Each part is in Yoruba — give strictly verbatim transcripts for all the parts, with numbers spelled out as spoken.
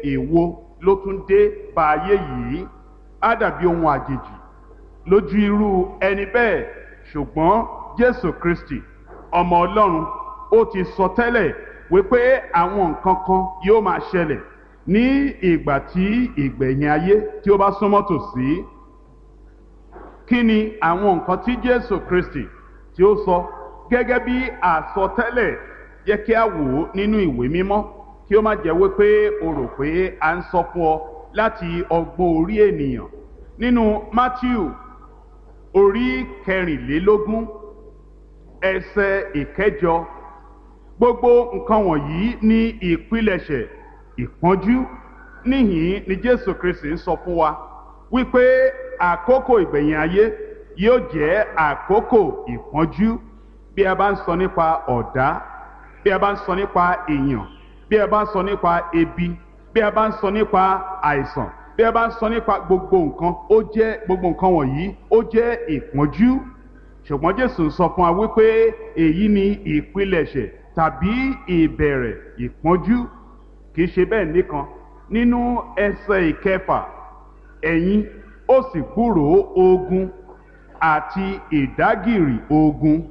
èwo ló tún dé bá ayé yìí, á dàbí ohun àjèjì lójú irú ẹni bẹ́ẹ̀. Ṣùgbọ́n Jésù Kristi ọmọ Ọlọ́run ó ti sọ tẹ́lẹ̀ wípé àwọn nǹkan kan yóò máa ṣẹlẹ̀ ní ìgbà tí ìgbẹ̀yìn ayé tí ó bá súnmọ́ tòsí. Kí ni àwọn nǹkan tí Jésù Kristi tí ó sọ gẹ́gẹ́ bí àsọtẹ́lẹ̀? Jẹ́ kí a wò ó nínú ìwé mímọ́ kí ó má jẹ́ wípé o rò pé à ń sọ fún ọ láti ọgbọ́n orí ènìyàn. Nínú Mátíù orí kẹrìnlélógún ẹsẹ̀ ìkẹjọ, gbogbo nǹkan wọ̀nyí ní ìpilẹ̀ṣẹ̀ ìpọ́njú. Níhìn ni Jésù Kristi ń sọ fún wa wípé àkókò ìgbẹ̀yìn ayé yóò jẹ́ àkókò ìpọ́njú. Bí a bá ń sọ nípa ọ̀dá, bí a bá ń sọ nípa ìyàn, bí a bá ń sọ nípa ebi, bí a bá ń sọ nípa àìsàn, bí a bá ń sọ nípa gbogbo nǹkan, ó jẹ́ gbogbo nǹkan wọ̀nyí ó jẹ́ ìpọ́njú. Ṣùgbọ́n Jésù sọ fún wa wípé èyí ni ìpilẹ̀ṣẹ̀ tàbí ìbẹ̀rẹ̀ ìpọ́njú. Kì í ṣe bẹ́ẹ̀ nìkan. Nínú ẹsẹ̀ ìkẹfà, ẹ̀yin ó sì gbúròó ogun àti ìdágìrì ogun.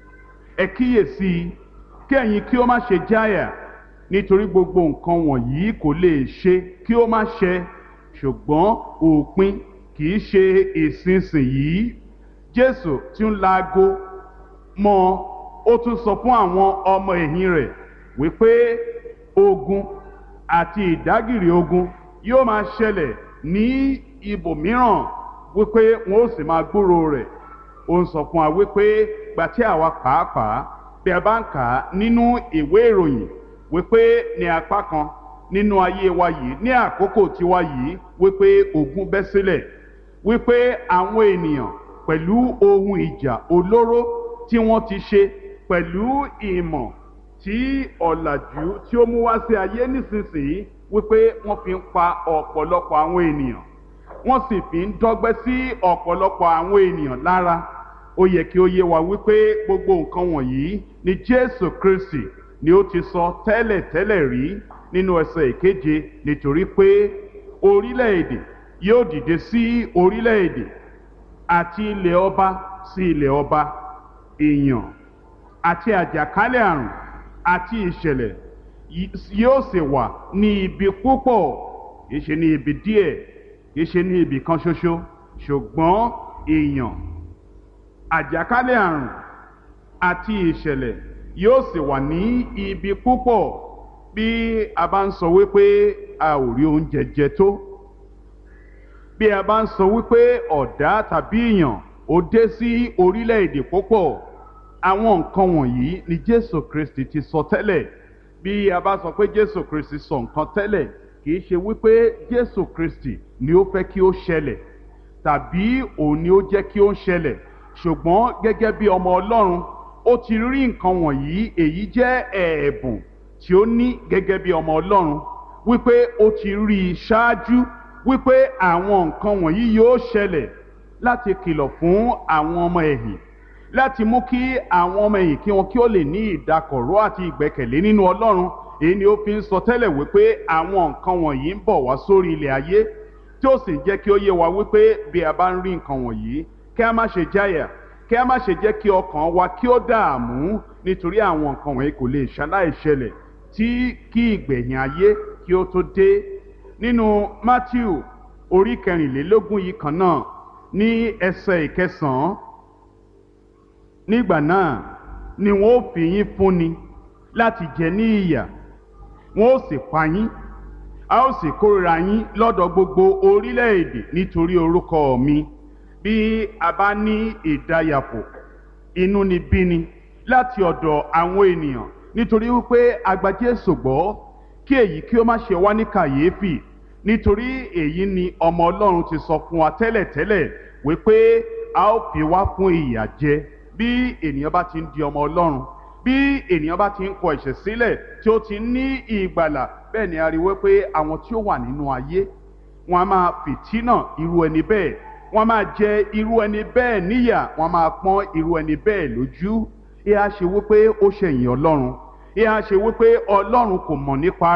Ẹ kíyèsí kí ẹ̀yin kí ó má ṣe jáyà, nítorí gbogbo nǹkan wọ̀nyí kò lè ṣe kí ó má ṣẹ, ṣùgbọ́n òpin kì í ṣe ìsinsìnyí. Jésù tí ń laago mọ́ ọ, ó tún sọ fún àwọn ọmọ ẹ̀yìn rẹ̀ wípé ogun àti ìdágìrì ogun yóò máa ṣẹlẹ̀ ní ibòmíràn, wípé wọn ó sì máa gbúròó rẹ̀. Ó ń sọ fún wa wípé gbà tí àwa pàápàá bí a bá ń kà á nínú ìwé ìròyìn wípé ní apá kan nínú ayé wa yìí, ní àkókò tiwa yìí, wípé ogun bẹ́ sílẹ̀, wípé àwọn ènìyàn pẹ̀lú ohun ìjà olóró tí wọ́n ti ṣe, pẹ̀lú ìmọ̀ tí ọ̀làjú tí ó mú wá sí ayé nísinsìnyí, wípé wọ́n fi ń pa ọ̀pọ̀lọpọ̀ àwọn ènìyàn, wọ́n sì fi ń dọ́gbẹ́ sí ọ̀pọ̀lọpọ̀ àwọn ènìyàn lára. Ó yẹ kí ó yé wa wípé gbogbo nǹkan wọ̀nyí ni Jésù Kristi ni ó ti sọ tẹ́lẹ̀ tẹ́lẹ̀ rí nínú ẹsẹ̀ ìkeje, nítorí pé orílẹ̀-èdè yóò dìde sí orílẹ̀-èdè àti ilẹ̀ ọba sí ilẹ̀ ọba. Ìyàn àti àjàkálẹ̀ àrùn àti ìṣẹ̀lẹ̀ yóò sì wà ní ibi púpọ̀, kìí ṣe ní ibi díẹ̀, kìí ṣe ní ibi kan ṣoṣo, ṣùgbọ́n ìyàn, àjàkálẹ̀ àrùn àti ìṣẹ̀lẹ̀ yóò sì wà ní ibi púpọ̀. Bí a bá ń sọ wípé a ò rí oúnjẹ jẹ tó, bí a bá ń sọ wípé ọ̀dá tàbí ìyàn ó dé sí orílẹ̀-èdè púpọ̀, àwọn nǹkan wọ̀nyí ni Jésù Kristi ti sọ tẹ́lẹ̀. Bí a bá sọ pé Jésù Kristi sọ nǹkan tẹ́lẹ̀, kìí ṣe wípé Jésù Kristi ni ó fẹ́ kí ó ṣẹlẹ̀ tàbí òun ni ó jẹ́ kí ó ṣẹlẹ̀, ṣùgbọ́n gẹ́gẹ́ bí ọmọ Ọlọ́run ó ti rí nǹkan wọ̀nyí. Èyí jẹ́ ẹ̀bùn tí ó ní gẹ́gẹ́ bí ọmọ Ọlọ́run, wípé ó ti rí i ṣáájú wípé àwọn nǹkan wọ̀nyí yóò ṣẹlẹ̀, láti kìlọ̀ fún àwọn ọmọ ẹ̀yìn, láti mú kí àwọn ọmọ ẹ̀yìn kí wọn kí ó lè ní ìdákọ̀ró àti ìgbẹ́kẹ̀lé nínú Ọlọ́run. Èyí ni ó fi ń sọ tẹ́lẹ̀ wípé àwọn nǹkan wọ̀nyí ń bọ̀ wá sórí ilẹ̀ ayé, tí ó sì jẹ́ kí ó yé wa wípé bí a bá ń rí nǹkan wọ̀nyí, kí a má ṣe jáyà, kí a má ṣe jẹ́ kí ọkàn wa kí ó dààmú, nítorí àwọn nǹkan wọ̀nyí kò lè ṣaláì ṣẹlẹ̀ tí kí ìgbẹ̀yìn ayé kí ó tó dé. Nínú Mátíù orí kẹrìnlélógún yìí kan náà, ní ẹsẹ̀ ìkẹsàn-án, nígbà náà ni wọn ó fi yín fúnni láti jẹ ní ìyà, wọn ó sì pa yín, a ó sì kórìíra yín lọ́dọ̀ gbogbo orílẹ̀-èdè nítorí orúkọ mi. Bí a bá ní ìdáyàpò, inúnibíni láti ọ̀dọ̀ àwọn ènìyàn nítorí wípé a gba Jésù gbọ́, kí èyí kí ó má ṣe wá ní kàyéfì, nítorí èyí ni ọmọ Ọlọ́run ti sọ fún wa tẹ́lẹ̀tẹ́lẹ̀ wípé a ó fi wá fún ìyà jẹ. Bí ènìyàn bá ti ń di ọmọ Ọlọ́run, bí ènìyàn bá ti ń kọ ẹ̀ṣẹ̀ sílẹ̀ tí ó ti ní ìgbàlà, bẹ́ẹ̀ ni a rí wípé àwọn tí ó wà nínú ayé wọn a máa fìtínà irú ẹni bẹ́ẹ̀, wọn a máa jẹ irú ẹni bẹ́ẹ̀ níyà, wọn a máa pọ́n irú ẹni bẹ́ẹ̀ lójú. Ìhà ṣe wípé ó ṣẹ̀yìn Ọlọ́run, ìhà ṣe wípé Ọlọ́run kò mọ̀ nípa rẹ̀,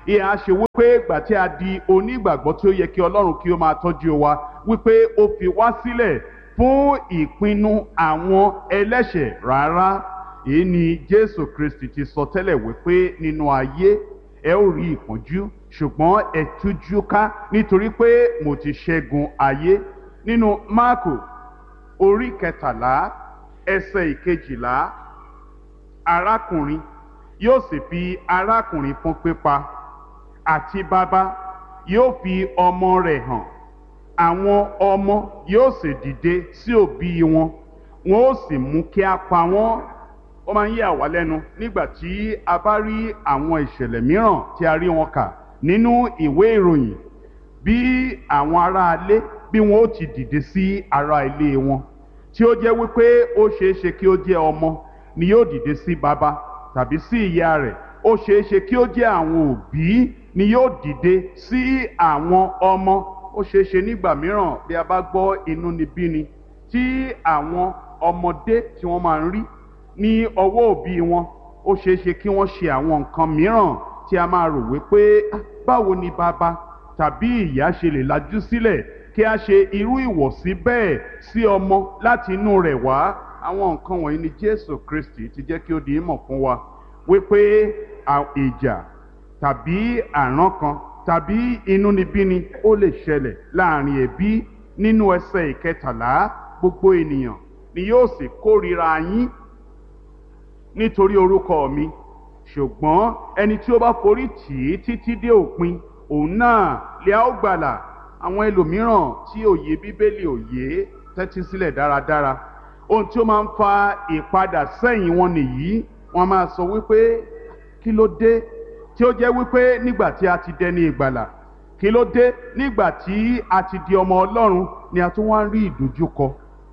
ìhà ṣe wípé ìgbà tí a di onígbàgbọ́ tí ó yẹ kí Ọlọ́run kí ó máa tọ́jú wa wípé ó fi wá sílẹ̀ fún ìpinnu àwọn ẹlẹ́ṣẹ̀ rárá. Èyí ni Jésù Kristi ti sọ tẹ́lẹ̀ wípé nínú ayé ẹ ó rí ìpọ́njú ṣùgbọ́n ẹ tújú ká nítorí pé mo ti ṣẹ́gun ayé. Nínú Máàkù orí kẹtàlá ẹsẹ̀ ìkejìlá, arákùnrin yóò sì fi arákùnrin fún pípa àti bàbá yóò fi ọmọ rẹ̀ hàn, àwọn ọmọ yóò sì dìde sí òbí wọn, wọn ó sì mú kí a pa wọ́n. Ó máa ń yà wá lẹ́nu nígbà tí a bá rí àwọn ìṣẹ̀lẹ̀ mìíràn tí a rí wọn kà nínú ìwé ìròyìn, bí àwọn aráalé bí wọn ó ti dìde sí ará ilé wọn, tí ó jẹ́ wípé ó ṣeé ṣe kí ó jẹ́ ọmọ ni yóò dìde sí bàbá tàbí sí ìyá rẹ̀, ó ṣeé ṣe kí ó jẹ́ àwọn òbí ni yóò dìde sí àwọn ọmọ. Ó ṣeé ṣe nígbà mìíràn bí a bá gbọ́ inúnibíni tí àwọn ọmọdé tí wọ́n máa ń rí ní ọwọ́ òbí wọn, ó ṣeé ṣe kí wọ́n ṣe àwọn nǹkan mìíràn tí a máa rò wípé báwo ni bàbá tàbí ìyá ṣe lè lajú sílẹ̀ kí a ṣe irú ìwọ̀sí bẹ́ẹ̀ sí ọmọ láti inú rẹ̀ wá. Àwọn nǹkan wọ̀nyí ni Jésù Kristi ti jẹ́ kí ó di ìmọ̀ fún wa wípé ìjà tàbí àrán kan tàbí inúnibíni ó lè ṣẹlẹ̀ láàrin ẹbí. Nínú ẹsẹ̀ ìkẹtàlá, gbogbo ènìyàn ni yóò sì kórìíra yín nítorí orúkọ mi, ṣùgbọ́n ẹni tí ó bá forí tì í títí dé òpin, òun náà lè á ó gbàlà. Àwọn ẹlòmíràn tí òye Bíbélì òye tẹ́tí sílẹ̀ dáradára, ohun tí ó máa ń fa ìpadà sẹ́yìn wọn nìyí. Wọ́n máa sọ wípé kí ló dé tí ó jẹ́ wípé nígbà tí a ti dẹni ìgbàlà, kí ló dé nígbà tí a ti di ọmọ Ọlọ́run ni a tún wá ń rí ìdojúkọ,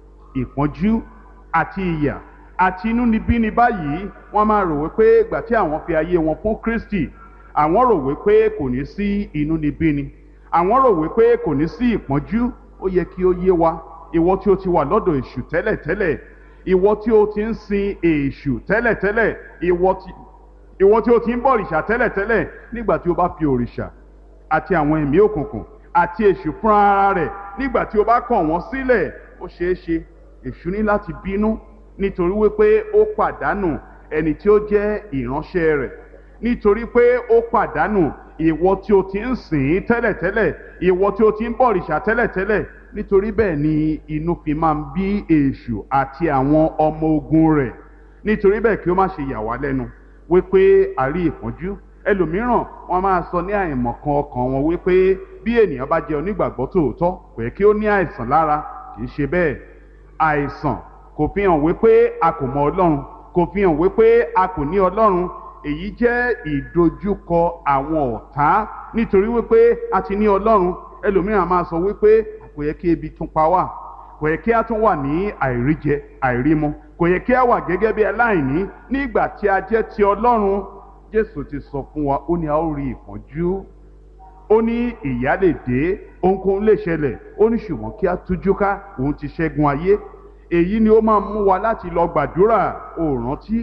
ìpọ́njú àti ìyà àti inúnibíni báyìí. Wọ́n máa rò wípé ìgbà tí àwọn fi ayé wọn fún Kristi, àwọn rò wípé kò ní sí inúnibíni, àwọn rò wípé kò ní sí ìpọ́njú. Ó yẹ kí ó yé wa, ìwọ tí ó ti wà lọ́dọ̀ èṣù tẹ́lẹ̀tẹ́lẹ̀, ìwọ tí ó ti ń sin èṣù tẹ́lẹ̀tẹ́lẹ̀, ìwọ tí ìwọ tí ó ti ń bọ òrìṣà tẹ́lẹ̀tẹ́lẹ̀, nígbà tí ó bá fi òrìṣà àti àwọn ẹ̀mí òkùnkùn àti èṣù fún ara rẹ̀, nígbà tí ó bá kọ̀ wọ́n sílẹ̀, ó ṣeé ṣe èṣù ní láti bínú nítorí wípé ó pàdánù ẹni tí ó jẹ́ ìránṣẹ́ rẹ̀, nítorí pé ó pàdánù ìwọ tí ó ti ń sìn tẹ́lẹ̀tẹ́lẹ̀, ìwọ tí ó ti ń bọ òrìṣà tẹ́lẹ̀tẹ́lẹ̀. Nítorí bẹ́ẹ̀ ni inú fi máa ń bí èṣù àti àwọn ọmọ ogun rẹ̀. Nítorí bẹ́ẹ̀ kí ó má ṣe yà wá lẹ́nu wípé a rí ìpọ́njú. Ẹlòmíràn wọ́n máa sọ ní àìmọ̀kan ọkàn wọn wípé bí ènìyàn bá jẹ́ onígbàgbọ́ tòótọ́ kò yẹ kí ó ní àìsàn lára. Kì í ṣe bẹ́ẹ̀. Àìsàn kò fi hàn wípé a kò mọ Ọlọ́run, kò fi hàn wípé a kò ní Ọlọ́run. Èyí jẹ́ ìdojúkọ àwọn ọ̀tá. Nítorí wípé a ti ní Ọlọ́run, ẹlòmíràn máa sọ wípé kò yẹ kí ebi tún pa wá, kò yẹ kí a tún wà ní àìríjẹ àìrímu, kò yẹ kí a wà gẹ́gẹ́ bí aláìní nígbà tí a jẹ́ ti Ọlọ́run. Jésù ti sọ fún wa, ó ní a ó rí ìpọ́njú, ó ní ìyà lè dé, ohunkóhun lè ṣẹlẹ̀, ó ní ṣùgbọ́n kí a tújú ká, òun ti ṣẹ́gun ayé. Èyí ni ó máa mú wa láti lọ gbàdúrà. Ó rántí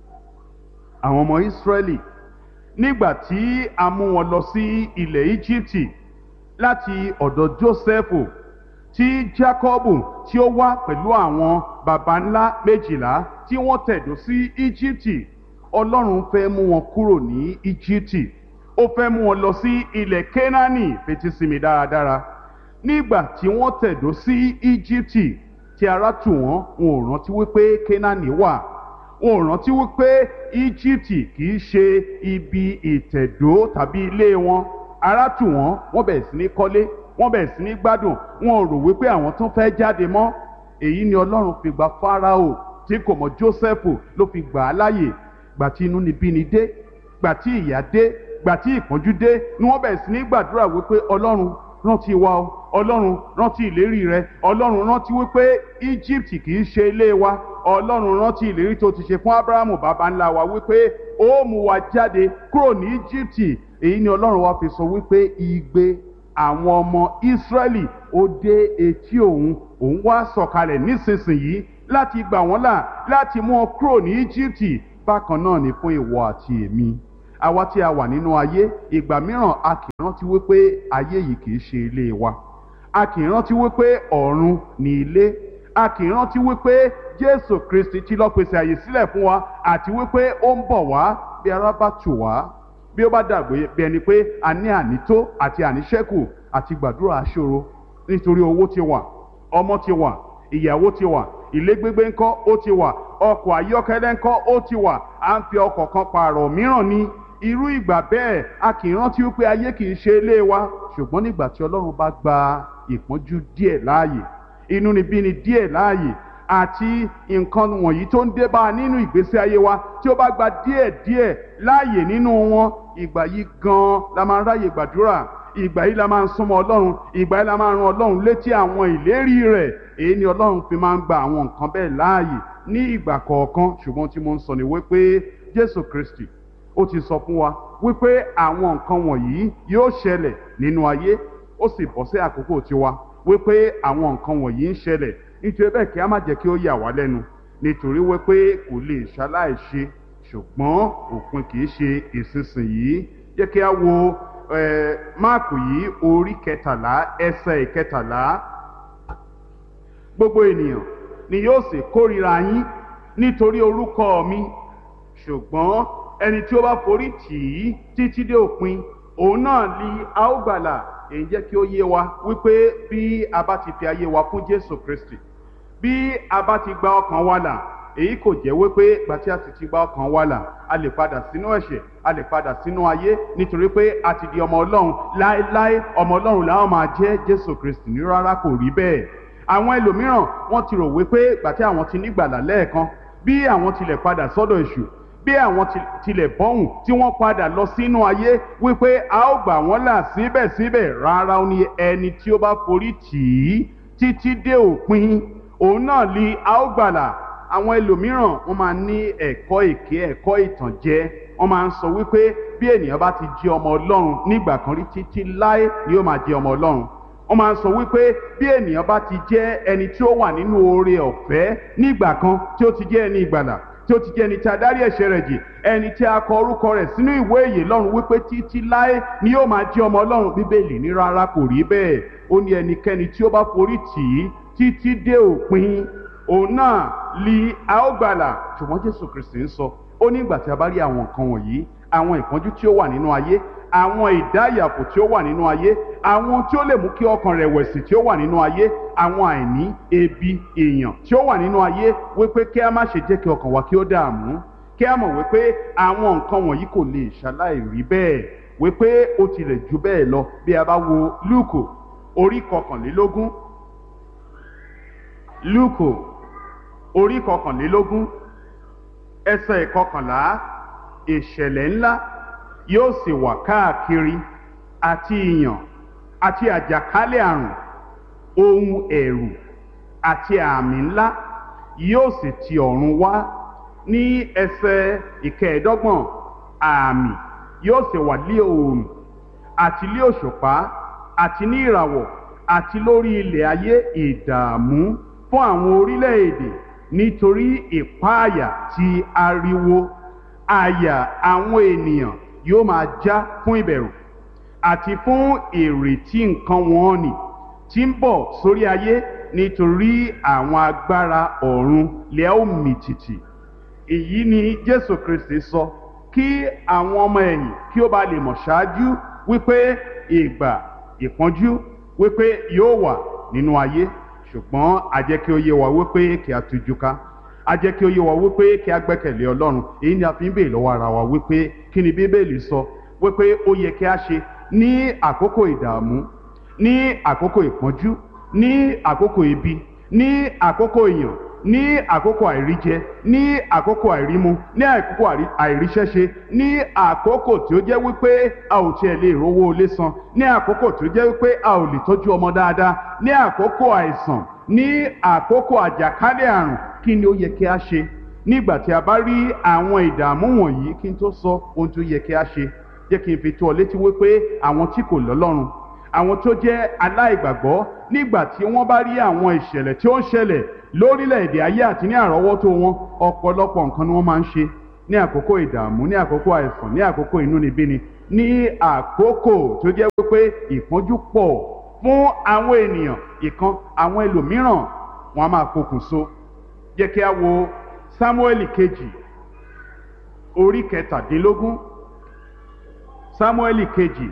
àwọn ọmọ Ísírẹ́lì nígbà tí a mú wọn lọ sí ilẹ̀ Íjíbítì láti ọ̀dọ̀ Jósẹ́fù, tí Jákọ́bù tí ó wá pẹ̀lú àwọn baba ńlá méjìlá tí wọ́n tẹ̀dó sí Íjíbítì. Ọlọ́run fẹ́ mú wọn kúrò ní Íjíbítì, ó fẹ́ mú wọn lọ sí ilẹ̀ Kénáánì. Fetí sí mi dáradára. Nígbà tí wọ́n tẹ̀dó sí Íjíbítì tí ara tù wọ́n, wọn ò rántí wípé Kénáánì wà, wọn ò rántí wípé Íjíbítì kì í ṣe ibi ìtẹ̀dó tàbí ilé wọn. Ara tù wọ́n, wọ́n bẹ̀rẹ̀ sí ní kọ́lé, wọ́n bẹ̀rẹ̀ sí ní gbádùn, wọn ò rò wípé àwọn tún fẹ́ jáde mọ́. Èyí ni Ọlọ́run fi gba Fáráò tí kò mọ̀ Jósẹ́fù, ló fi gbà á láàyè. Gbà tí inúnibíni dé, gbà tí ìyà dé, gbà tí ìpọ́njú dé, ni wọ́n bẹ̀rẹ̀ sí ní gbàdúrà wípé Ọlọ́run rántí wa o, Ọlọ́run rántí ìlérí rẹ, Ọlọ́run rántí wípé Íjíbítì kì í ṣe ilé wa, Ọlọ́run rántí ìlérí tó ti ṣe fún Ábúráhámù baba ńlá wa wípé ó mú wa jáde kúrò ní Íjíbítì. Èyí ni Ọlọ́run wa fi sọ wípé igbe àwọn ọmọ Ísírẹ́lì ó dé etí òun, òun wá sọ̀kalẹ̀ nísinsìnyí láti gbà wọ́n là, láti mú wọn kúrò ní Íjíbítì. Bákan náà ni fún ìwọ àti èmi. àwa tí a wà nínú ayé ìgbà mìíràn a kì í rántí wípé ayé yìí kì í ṣe ilé wa, a kì í rántí wípé ọ̀run ni ilé, a kì í rántí wípé Jésù Kristi ti lọ pèsè àyè sílẹ̀ fún wa àti wípé ó ń bọ̀ wá bí ara bá tù wá, bí ó bá dàgbé bí ẹni pé a ní ànító àti àníṣẹ́kù àti gbàdúrà aṣòro nítorí owó ti wà, ọmọ ti wà, ìyàwó ti wà, ilé gbígbé ńkọ́ ó ti wà, ọkọ̀ ayọ́kẹ́lẹ́ ńkọ́ ó ti wà, à ń fi ọkọ̀ kan pààrọ̀ mìíràn ní irú ìgbà bẹ́ẹ̀ a kì í rántí wípé ayé kì í ṣe ilé wa. Ṣùgbọ́n nígbà tí Ọlọ́run bá gba ìpọ́njú díẹ̀ láàyè, inúnibíni díẹ̀ láàyè àti nǹkan wọ̀nyí tó ń dé bá a nínú ìgbésí ayé wa, tí ó bá gba díẹ̀ díẹ̀ láàyè nínú wọn, ìgbà yìí gan-an la máa ń ráyè gbàdúrà, ìgbà yìí la máa ń súnmọ́ Ọlọ́run, ìgbà yìí la máa ń ran Ọlọ́run létí àwọn ìlérí rẹ̀. Èyí ni Ọlọ́run fi máa ń gba àwọn nǹkan bẹ́ẹ̀ láàyè ní ìgbà kọ̀ọ̀kan. Ṣùgbọ́n tí mo ń sọ ni wípé Jésù Kristi ó ti sọ fún wa wípé àwọn nǹkan wọ̀nyí yóò ṣẹlẹ̀ nínú ayé, ó sì bọ́ sí àkókò tiwa wípé àwọn nǹkan wọ̀nyí ń ṣẹlẹ̀. Nítorí bẹ́ẹ̀ kí a má jẹ́ kí ó yà wá lẹ́nu, nítorí wípé kò lè ṣaláìṣe, ṣùgbọ́n òpin kì í ṣe ìsinsìnyí. Jẹ́ kí a wo Máàkù yìí orí kẹtàlá ẹsẹ̀ ìkẹtàlá. Gbogbo ènìyàn ni yóò sì kórìíra yín nítorí orúkọ mi, ṣùgbọ́n ẹni tí ó bá forí tì í títí dé òpin, òun náà ni a ó gbàlà. Èyí jẹ́ kí ó yé wa wípé bí a bá ti fi ayé wa fún Jésù Kristi, bí a bá ti gba ọkàn wa là, èyí kò jẹ́ wípé gbà tí a sì ti gba ọkàn wa là a lè padà sínú ẹ̀ṣẹ̀, a lè padà sínú ayé, nítorí pé a ti di ọmọ Ọlọ́run láéláé. Ọmọ Ọlọ́run làwọn máa jẹ́. Jésù Kristi ní rárá, kò rí bẹ́ẹ̀. Àwọn ẹlòmíràn wọ́n ti rò wípé gbà tí àwọn ti nígbàlà lẹ́ẹ̀kan, bí àwọn tilẹ̀ padà sọ́dọ̀ èṣù, bí àwọn tilẹ̀ bọ́hùn tí wọ́n padà lọ sínú ayé, wípé a ó gbà wọ́n là síbẹ̀síbẹ̀. Rárá, ó ní ẹni tí ó bá forí tì í títí dé òpin, òun náà ni a ó gbàlà. Àwọn ẹlòmíràn wọ́n máa ní ẹ̀kọ́ èké, ẹ̀kọ́ ìtànjẹ. Wọ́n máa ń sọ wípé bí ènìyàn bá ti jẹ́ ọmọ Ọlọ́run nígbà kan rí, títí láé ni ó máa jẹ́ ọmọ Ọlọ́run. Wọ́n máa ń sọ wípé bí ènìyàn bá ti jẹ́ ẹni tí ó wà nínú oore ọ̀fẹ́ nígbà kan, tí ó ti jẹ́ ẹni ìgbàlà, tí ó ti jẹ́ ẹni tí a dárí ẹ̀ṣẹ̀ rẹ̀ jì, ẹni tí a kọ orúkọ rẹ̀ sínú ìwé ìyè lọ́run, wípé títí láé ni yóò máa jẹ́ ọmọ Ọlọ́run. Bíbélì ní rárá, kò rí bẹ́ẹ̀. Ó ní ẹnikẹ́ni tí ó bá forí tì í títí dé òpin, òun náà li a ó gbàlà. Ṣùgbọ́n Jésù Kristi ń sọ, ó ní ìgbà tí a bá rí àwọn nǹkan wọ̀nyí, àwọn ìpọ́njú tí ó wà nínú ayé, àwọn ìdáyàfò tí ó wà nínú ayé, àwọn tí ó lè mú kí ọkàn rẹ̀wẹ̀sì tí ó wà nínú ayé, àwọn àìní, ebi, èèyàn tí ó wà nínú ayé, wípé kí a má ṣe jẹ́ kí ọkàn wa kí ó dààmú, kí a mọ̀ wípé àwọn nǹkan wọ̀nyí kò lè ṣaláì rí bẹ́ẹ̀, wípé ó tilẹ̀ jù bẹ́ẹ̀ lọ. Bí a bá wo Lúùkù orí kọkànlélógún, Lúùkù orí kọkànlélógún ẹsẹ̀ ìkọkànlá, ìṣẹ̀lẹ̀ ńlá yóò sì wà káàkiri, àti ìyàn àti àjàkálẹ̀ àrùn, ohun ẹ̀rù àti àmì ńlá yóò sì ti ọ̀run wá. Ní ẹsẹ̀ ìkẹẹ̀ẹ́dọ́gbọ̀n, àmì yóò sì wà lé oòrùn àti lé òṣùpá àti ní ìràwọ̀, àti lórí ilẹ̀ ayé ìdààmú fún àwọn orílẹ̀-èdè nítorí ìpáàyà ti ariwo. Àyà àwọn ènìyàn yóò máa já fún ìbẹ̀rù àti fún ìrètí nǹkan wọn nì tí ń bọ̀ sórí ayé, nítorí àwọn agbára ọ̀run lè ó mì tìtì. Èyí ni Jésù Kristi sọ kí àwọn ọmọ ẹ̀yìn kí ó bá lè mọ̀ ṣáájú wípé ìgbà ìpọ́njú wípé yóò wà nínú ayé. Ṣùgbọ́n a jẹ́ kí ó yé wa wípé kí a tújú ká, a jẹ́ kí ó yé wa wípé kí a gbẹ́kẹ̀lé Ọlọ́run. Èyí ni a fi ń béèrè lọ́wọ́ ara wa wípé kí ni Bíbélì sọ wípé ó yẹ kí a ṣe ní àkókò ìdààmú, ní àkókò ìpọ́njú, ní àkókò ebi, ní àkókò ìyàn, ní àkókò àìríjẹ, ní àkókò àìrímu, ní àkókò àìríṣẹ́ṣe, ní àkókò tí ó jẹ́ wípé a ò tiẹ̀ lè rówó ilé san, ní àkókò tí ó jẹ́ wípé a ò lè tọ́jú ọmọ dáadáa, ní àkókò àìsàn, ní àkókò àjàkálẹ̀ àrùn. Kí ni ó yẹ kí a ṣe nígbà tí a bá rí àwọn ìdààmú wọ̀nyí? Kí n tó sọ ohun tó yẹ kí a ṣe, jẹ́ kí n fi tó ọ létí wípé àwọn tí kò lọ́lọ́run, àwọn tó jẹ́ aláìgbàgbọ́, nígbà tí wọ́n bá rí àwọn ìṣẹ̀lẹ̀ tí ó ń ṣẹlẹ̀ lórílẹ̀-èdè ayé àti ní àrọ́wọ́tó wọn, ọ̀pọ̀lọpọ̀ nǹkan ni wọ́n máa ń ṣe ní àkókò ìdààmú ní àkókò àìsàn ní àkókò inúnibíni ní àkókò tó jẹ́ wípé ìpọ́njú pọ̀ fún àwọn ènìyàn ìkan àwọn ẹlòmíràn wọn a máa pokùnso. jẹ́ kí a wo Sámúẹ́lì kejì orí kẹtàdínlógún Sámúẹ́lì kejì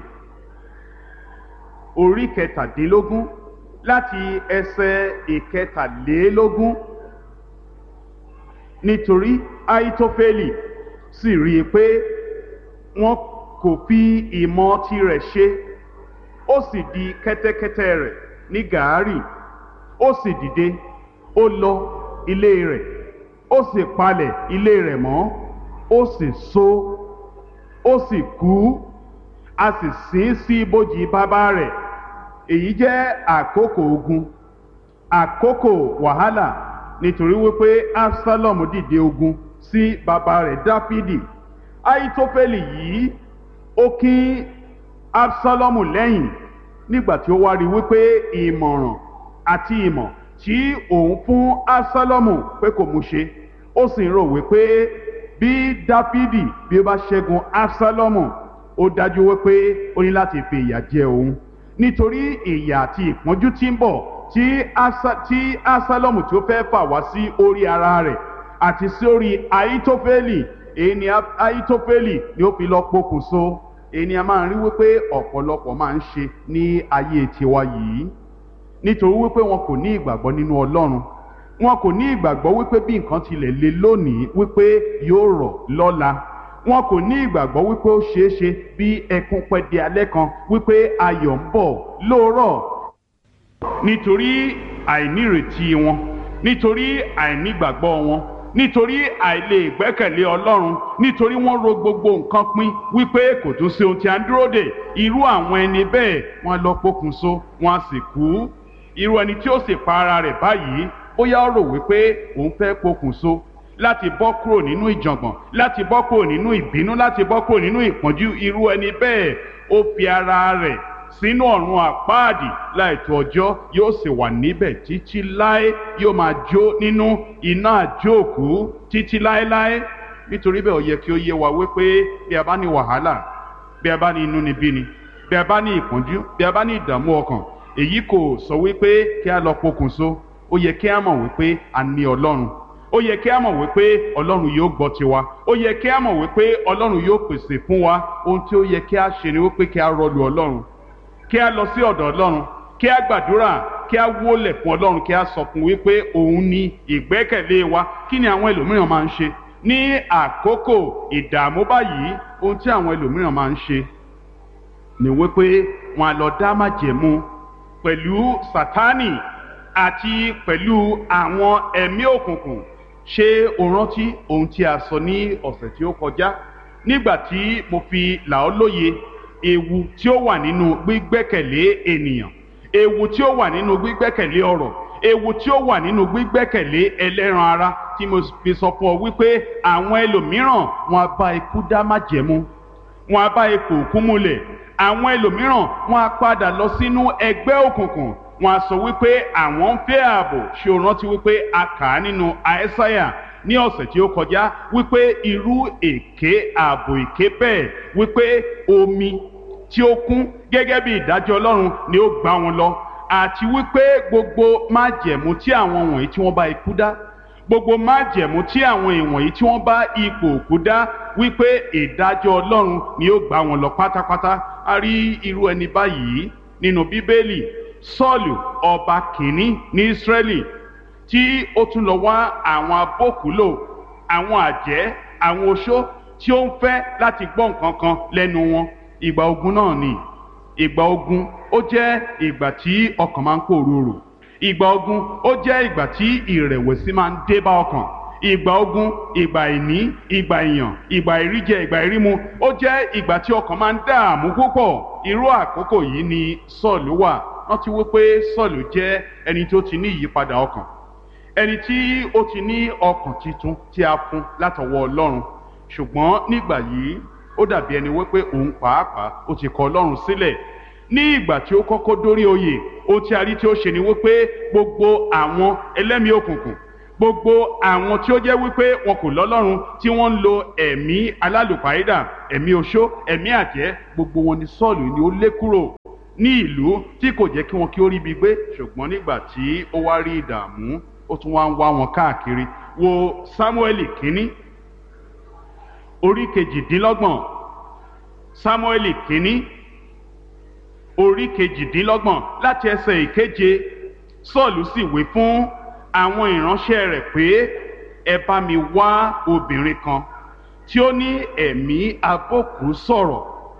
orí kẹtàdínlógún láti ẹsẹ̀ ìkẹtàlélógún. nítorí Ahitofeli sì rí i pé wọn kò fi ìmọ̀ tirẹ̀ ṣe, ó sì di kẹ́tẹ́kẹ́tẹ́ rẹ̀ ní gàárì, ó sì dìde ó lọ ilé rẹ̀, ó sì palẹ̀ ilé rẹ̀ mọ́, ó sì so ó sì kú, a sì sin sí ibojì bàbá rẹ̀. èyí jẹ́ àkókò ogun, àkókò wàhálà, nítorí wípé Absalom dìde ogun sí bàbá rẹ̀ Dáfídì. Ahitofeli yìí ó kín Absalomu lẹ́yìn nígbà tí ó wá rí wípé ìmọ̀ràn àti ìmọ̀ tí òun fún Absalomu pé kò mú ṣe, ó sì ń rò wípé bí Dáfídì bí ó bá ṣẹ́gun Absalomu ó dájú wípé ó ní láti fi ìyà jẹ òun, nítorí ìyà àti ìpọ́njú tí ń bọ̀ tí asa tí Absalomu tí ó fẹ́ fà wá sí orí ara rẹ̀ àti sí orí Ahitofeli. èyí ni Ahitofeli ni ó fi lọ pokùnso. èyí ni a máa ń rí wípé ọ̀pọ̀lọpọ̀ máa ń ṣe ní ayé tiwa yìí, nítorí wípé wọn kò ní ìgbàgbọ́ nínú Ọlọ́run, wọn kò ní ìgbàgbọ́ wípé bí nǹkan tilẹ̀ le lónìí wípé yóò rọ̀ lọ́la, wọn kò ní ìgbàgbọ́ wípé ó ṣeé ṣe bí ẹkún pẹ́ di alẹ́ kan wípé ayọ̀ ń bọ̀ lóòrọ̀. nítorí àìnírètí wọn, nítorí àìnígbàgbọ́ wọn, nítorí àìlè ìgbẹ́kẹ̀lé Ọlọ́run, nítorí wọ́n ro gbogbo nǹkan pin wípé kò tún sí ohun tí a ń dúró dè. irú àwọn ẹni bẹ́ẹ̀ wọ́n lọ pokùnso, wọ́n á sì kú. irú ẹni tí ó sì pa ara rẹ̀ báyìí bóyá ó rò wípé òun fẹ́ pokùnso láti bọ́ kúrò nínú ìjàngbọ̀n, láti bọ́ kúrò nínú ìbínú, láti bọ́ kúrò nínú ìpọ́njú. irú ẹni bẹ́ẹ̀ ó fi ara rẹ̀ sínú ọ̀run àpáàdì láìtó ọjọ́, yóò sì wà níbẹ̀ títí láé, yóò máa jó nínú iná àjóòkú títí láéláé. nítorí bẹ́ẹ̀ ó yẹ kí ó yé wa wípé bí a bá ní wàhálà, bí a bá ní inúnibíni, bí a bá ní ìpọ́njú, bí a bá ní ìdààmú ọkàn, èyí kò sọ wípé kí a lọ pokùnso. ó yẹ kí a mọ̀ wípé a ní Ọlọ́run, ó yẹ kí a mọ̀ wípé Ọlọ́run yóò gbọ́ tiwa, ó yẹ kí a mọ̀ wípé Ọlọ́run yóò pèsè fún wa. ohun tí ó yẹ kí a ṣe ni wípé kí a rọlù Ọlọ́run, kí a lọ sí ọ̀dọ̀ Ọlọ́run, kí a gbàdúrà, kí a wólẹ̀ fún Ọlọ́run, kí a sọ fún wípé òun ni ìgbẹ́kẹ̀lé wa. kí ni àwọn ẹlòmíràn máa ń ṣe ní àkókò ìdààmú báyìí? ohun tí àwọn ẹlòmíràn máa ń ṣe ni wípé wọn á lọ dá májẹ̀mú pẹ̀lú Sátánì àti pẹ̀lú àwọn ẹ̀mí òkùnkùn. ṣé o rántí ohun tí a sọ ní ọ̀sẹ̀ tí ó kọjá nígbà tí mo fi là ọ́ lóye ewu tí ó wà nínú gbígbẹ́kẹ̀lé ènìyàn, ewu tí ó wà nínú gbígbẹ́kẹ̀lé ọrọ̀, ewu tí ó wà nínú gbígbẹ́kẹ̀lé ẹlẹ́ran ara, tí mo fi sọ fún ọ wípé àwọn ẹlòmíràn wọn á bá ikú dá májẹ̀mú, wọn á bá ipò òkú múlẹ̀. àwọn ẹlòmíràn wọn á padà lọ sínú ẹgbẹ́ òkùnkùn, wọn á sọ wípé àwọn ń fẹ́ ààbò. ṣé o rántí wípé a kà á nínú Àìsáyà ní ọ̀sẹ̀ tí ó kọjá wípé irú èké ààbò èké bẹ́ẹ̀ wípé omi tí ó kún gẹ́gẹ́ bí ìdájọ́ Ọlọ́run ni ó gbá wọn lọ, àti wípé gbogbo májẹ̀mú tí àwọn wọ̀nyí tí wọ́n bá ikú dá, gbogbo májẹ̀mú tí àwọn ìwọ̀nyí tí wọ́n bá ipò òkú dá, wípé ìdájọ́ Ọlọ́run ni ó gbá wọn lọ pátápátá. a rí irú ẹni báyìí nínú Bíbélì. Sọ́ọ̀lù ọba kìíní ní Ísírẹ́lì tí ó tún lọ wá àwọn abókùúlò, àwọn àjẹ́, àwọn oṣó tí ó ń fẹ́ láti gbọ́ nǹkan kan lẹ́nu wọn. ìgbà ogun náà ni ìgbà ogun ó jẹ́ ìgbà tí ọkàn máa ń pòrúurù. ìgbà ogun ó jẹ́ ìgbà tí ìrẹ̀wẹ̀sì máa ń dé bá ọkàn. ìgbà ogun, ìgbà ìní, ìgbà ìyàn, ìgbà ìríjẹ, ìgbà ìrímu, ó jẹ́ ìgbà tí ọkàn máa ń dààmú púpọ̀. irú àkókò yìí ni Sọ́ọ̀lù wà. wọ́n ti wí pé Sọ́ọ̀lù jẹ́ ẹni tó ti ní ìyípadà ọkàn, ẹni tí ó ti ní ọkàn titun tí a fún látọwọ́ Ọlọ́run. ṣùgbọ́n nígbà yìí ó dàbí ẹni wípé òun pàápàá ó ti kọ̀ Ọlọ́run sílẹ̀. ní ìgbà tí ó kọ́kọ́ dórí oyè, ohun tí a rí tí ó ṣe ni wípé gbogbo àwọn ẹlẹ́mìí òkùnkùn, gbogbo àwọn tí ó jẹ́ wípé wọn kò lọ́lọ́run tí wọ́n ń lo ẹ̀mí alálùpàídà, ẹ̀mí oṣó, ẹ̀mí àjẹ́, gbogbo wọn ni Sọ́ọ̀lù ni ó lé kúrò ní ìlú tí kò jẹ́ kí wọn kí ó rí ibi gbé. Ṣùgbọ́n nígbà tí ó wá rí ìdààmú, ó tún wá ń wá wọn káàkiri. Wo Sámúẹ́lì kínní orí kejìdínlọ́gbọ̀n, Sámúẹ́lì kínní orí kejìdínlọ́gbọ̀n láti ẹsẹ̀ ìkeje. Sọ́ọ̀lù sì wí fún àwọn ìránṣẹ́ rẹ̀ pé, ẹ bá mi wá obìnrin kan tí ó ní ẹ̀mí abókù sọ̀rọ̀,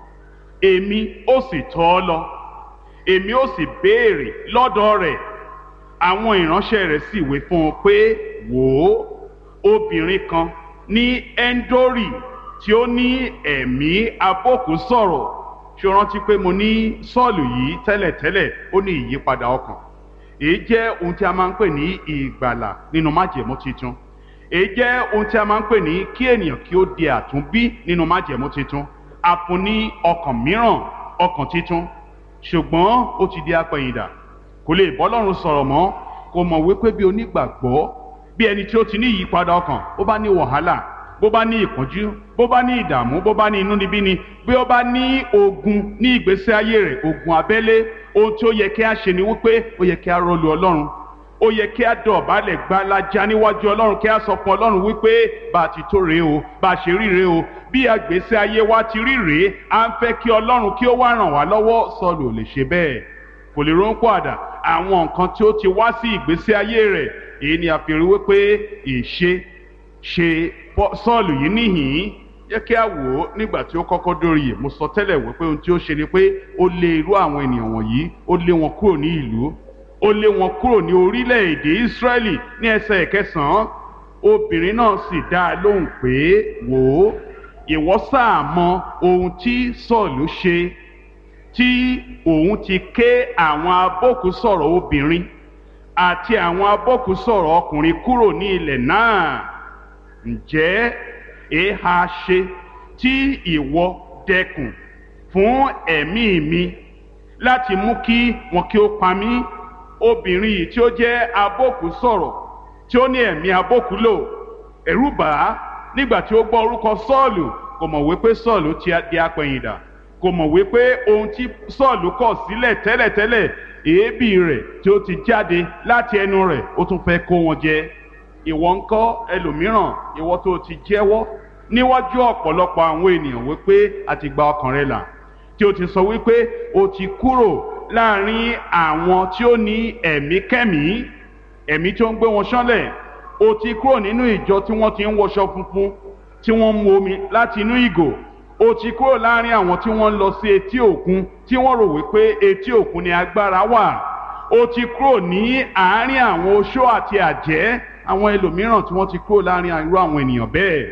èmi ó sì tọ̀ ọ́ lọ, èmi ó sì béèrè lọ́dọ̀ rẹ̀. Àwọn ìránṣẹ́ rẹ̀ sì wí fún un pé, wò ó, obìnrin kan ní Ẹ́ńdórì tí ó ní ẹ̀mí abókù sọ̀rọ̀. Ṣé o rántí pé mo ní Sọ́ọ̀lù yìí tẹ́lẹ̀tẹ́lẹ̀ ó ní ìyípadà ọkàn? Èyí jẹ́ ohun tí a máa ń pè ní ìgbàlà nínú májẹ̀mú titun. Èyí jẹ́ ohun tí a máa ń pè ní kí ènìyàn kí ó di àtúnbí nínú májẹ̀mú titun. A fún ní ọkàn mìíràn, ọkàn titun. Ṣùgbọ́n ó ti di apẹ̀yìndà, kò lè bọ́ Ọlọ́run sọ̀rọ̀ mọ́. Kò mọ̀ wípé bí onígbàgbọ́, bí ẹni tí ó ti ní ìyípadà ọkàn, ó bá ní wàhálà, bó bá ní ìpọ́njú, bó bá ní ìdààmú, bó bá ní inúnibíni, bí ó bá ní ogun ní ìgbésí ayé rẹ̀, ogun abẹ́lé, ohun tí ó yẹ kí a ṣe ni wípé ó yẹ kí a rọlù Ọlọ́run. Ó yẹ kí a dọ̀bálẹ̀ gbalaja níwájú Ọlọ́run, kí a sọ fún Ọlọ́run wípé bá a ti tó rèé o, bá a ṣe rí rèé o, bí àgbésí ayé wa ti rí rèé, à ń fẹ́ kí Ọlọ́run kí ó wá ràn wá lọ́wọ́. Sọ́ọ̀lù ò lè ṣe bẹ́ẹ̀, kò lè ronú àdá àwọn nǹkan tí ó ti wá sí ìgbésí ayé rẹ̀. Èyí ni a fi rí wípé ìṣe ṣe Sọ́ọ̀lù yìí níhìn-ín. Jẹ́ kí a wò ó nígbà tí ó kọ́kọ́ dórí yìí. Mo sọ tẹ́lẹ̀ wípé ohun tí ó ṣe ni pé ó lé irú àwọn ènìyàn wọ̀nyí, ó lé wọn kúrò ní ìlú, ó lé wọn kúrò ní orílẹ̀-èdè Ísírẹ́lì. Ní ẹsẹ̀ ìkẹsàn-án, obìnrin náà sì dá a lóhùn pé, wò ó, ìwọ sáà mọ ohun tí Sọ́ọ̀lù ṣe, tí òun ti ké àwọn abókùsọ̀rọ̀ obìnrin àti àwọn abókùsọ̀rọ̀ ọkùnrin kúrò ní ilẹ̀ náà. Ǹjẹ́ èéha ṣe tí ìwọ dẹkùn fún ẹ̀mí mi láti mú kí wọn kí ó pa mí? Obìnrin yìí tí ó jẹ́ abókùsọ̀rọ̀, tí ó ní ẹ̀mí abókùlò, ẹ̀rù bà á nígbà tí ó gbọ́ orúkọ Sọ́ọ̀lù. Kò mọ̀ wípé Sọ́ọ̀lù ti di apẹ̀yìndà, kò mọ̀ wípé ohun tí Sọ́ọ̀lù kọ̀ sílẹ̀ tẹ́lẹ̀tẹ́lẹ̀, èébì rẹ̀ tí ó ti jáde láti ẹnu rẹ̀, ó tún fẹ́ kó wọn jẹ. Ìwọ ńkọ́ ẹlòmíràn, ìwọ tó ti jẹ́wọ́ níwájú ọ̀pọ̀lọpọ̀ àwọn ènìyàn wípé a ti gba ọkàn rẹ là, tí ó ti sọ wípé o ti kúrò láàrin àwọn tí ó ní ẹ̀mí kẹ́mí, ẹ̀mí tí ó ń gbé wọn ṣánlẹ̀. O ti kúrò nínú ìjọ tí wọ́n ti ń wọṣọ funfun, tí wọ́n ń mu omi láti inú ìgò. O ti kúrò láàrin àwọn tí wọ́n ń lọ sí etí òkun, tí wọ́n rò wípé etí òkun ni agbára wà. O ti kúrò ní àárín àwọn oṣó àti àjẹ́. Àwọn ẹlòmíràn tí wọ́n ti kúrò láàrin irú àwọn ènìyàn bẹ́ẹ̀,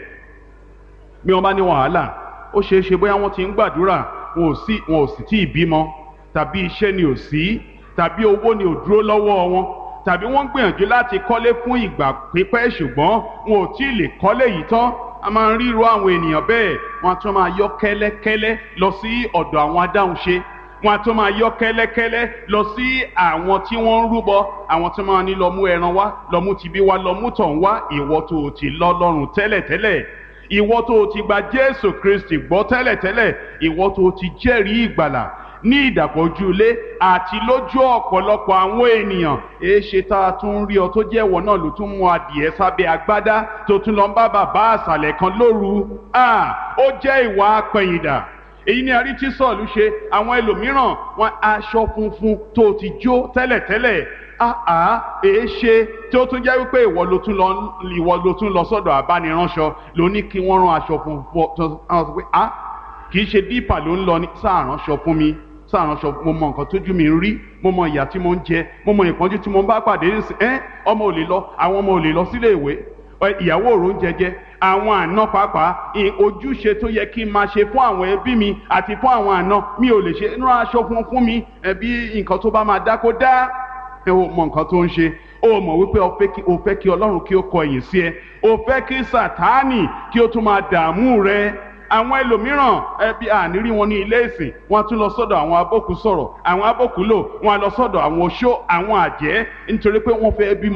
bí wọ́n bá ní wàhálà, ó ṣeé ṣe bóyá wọ́n ti ń gbàdúrà, wọn ò sì wọn ò sì tí ì bímọ, tàbí iṣẹ́ ni ò sí, tàbí owó ni ò dúró lọ́wọ́ wọn, tàbí wọ́n ń gbìyànjú láti kọ́lé fún ìgbà pípẹ́ ṣùgbọ́n wọn ò tí ì lè kọ́lé yìí tán. A máa ń rí irú àwọn ènìyàn bẹ́ẹ̀, wọ́n á tún máa yọ́ kẹ́lẹ́kẹ́lẹ́ lọ sí ọ̀dọ̀ àwọn adáhunṣe, wọ́n á tún máa yọ́ kẹ́lẹ́kẹ́lẹ́ lọ sí àwọn tí wọ́n ń rúbọ, àwọn tí wọ́n máa ní lọ mú ẹran wá, lọ mú tibí wá, lọ mú tọ̀hún wá. Ìwọ tó o ti lọ́lọ́run tẹ́lẹ̀tẹ́lẹ̀, ìwọ tó o ti gba Jésù Kristi gbọ́ tẹ́lẹ̀tẹ́lẹ̀, ìwọ tó o ti jẹ́rìí ìgbàlà ní ìdàpọ̀jù ilé àti lójú ọ̀pọ̀lọpọ̀ àwọn ènìyàn, èéṣe tá a tún rí ọ tó jẹ́ ìwọ náà ló tún mú adìẹ sábẹ́ agbádá tó tún lọ ń bá bàbá àṣàlẹ̀ kan lóru. Ó jẹ́ ìwà apẹ̀yìndà. Èyí ni a rí tí Sọ́ọ̀lù ṣe. Àwọn ẹlòmíràn, wọn aṣọ funfun tó ti jó tẹ́lẹ̀tẹ́lẹ̀, àá èéṣe tí ó tún jẹ́ wípé ìwọ ló tún lọ ìwọ ló tún lọ sọ́dọ̀ abániránṣọ ló ní kí wọ́n rán aṣọ funfun tó sọ pé ah kì í ṣe dípà ló ń lọ ní sáàránṣọ fún mi, sáàránṣọ. Mo mọ nǹkan tójú mi ń rí, mo mọ ìyà tí mo ń jẹ, mo mọ ìpọ́njú tí mo ń bá pàdé nísìn. ẹ́ ọmọ ò lè lọ, àwọn ọmọ ò lè lọ sílé ìwé, ìyàwó òrò ń jẹjẹ, àwọn àna pàápàá ojúṣe tó yẹ kí n máa ṣe fún àwọn ẹbí mi àti fún àwọn àna mi ò lè ṣe. rán aṣọ fún fún mi, ẹbí nǹkan tó bá máa dá kó dá. ẹ ò mọ nǹkan tó ń ṣe. ó mọ̀ wípé o fẹ́ kí Ọlọ́run kí ó kọ ẹ̀yìn sí ẹ, o fẹ́ kí Sátánì kí ó tún máa dààmú rẹ. Àwọn ẹlòmíràn, ẹbí ànírí wọn ní ilé ìsìn, wọn tún lọ sọ́dọ̀ àwọn abókù sọ̀rọ̀, àwọn abókù lò, wọn lọ sọ́dọ̀ àwọn oṣó, àwọn àjẹ́, nítorí pé wọ́n fẹ́ bímọ.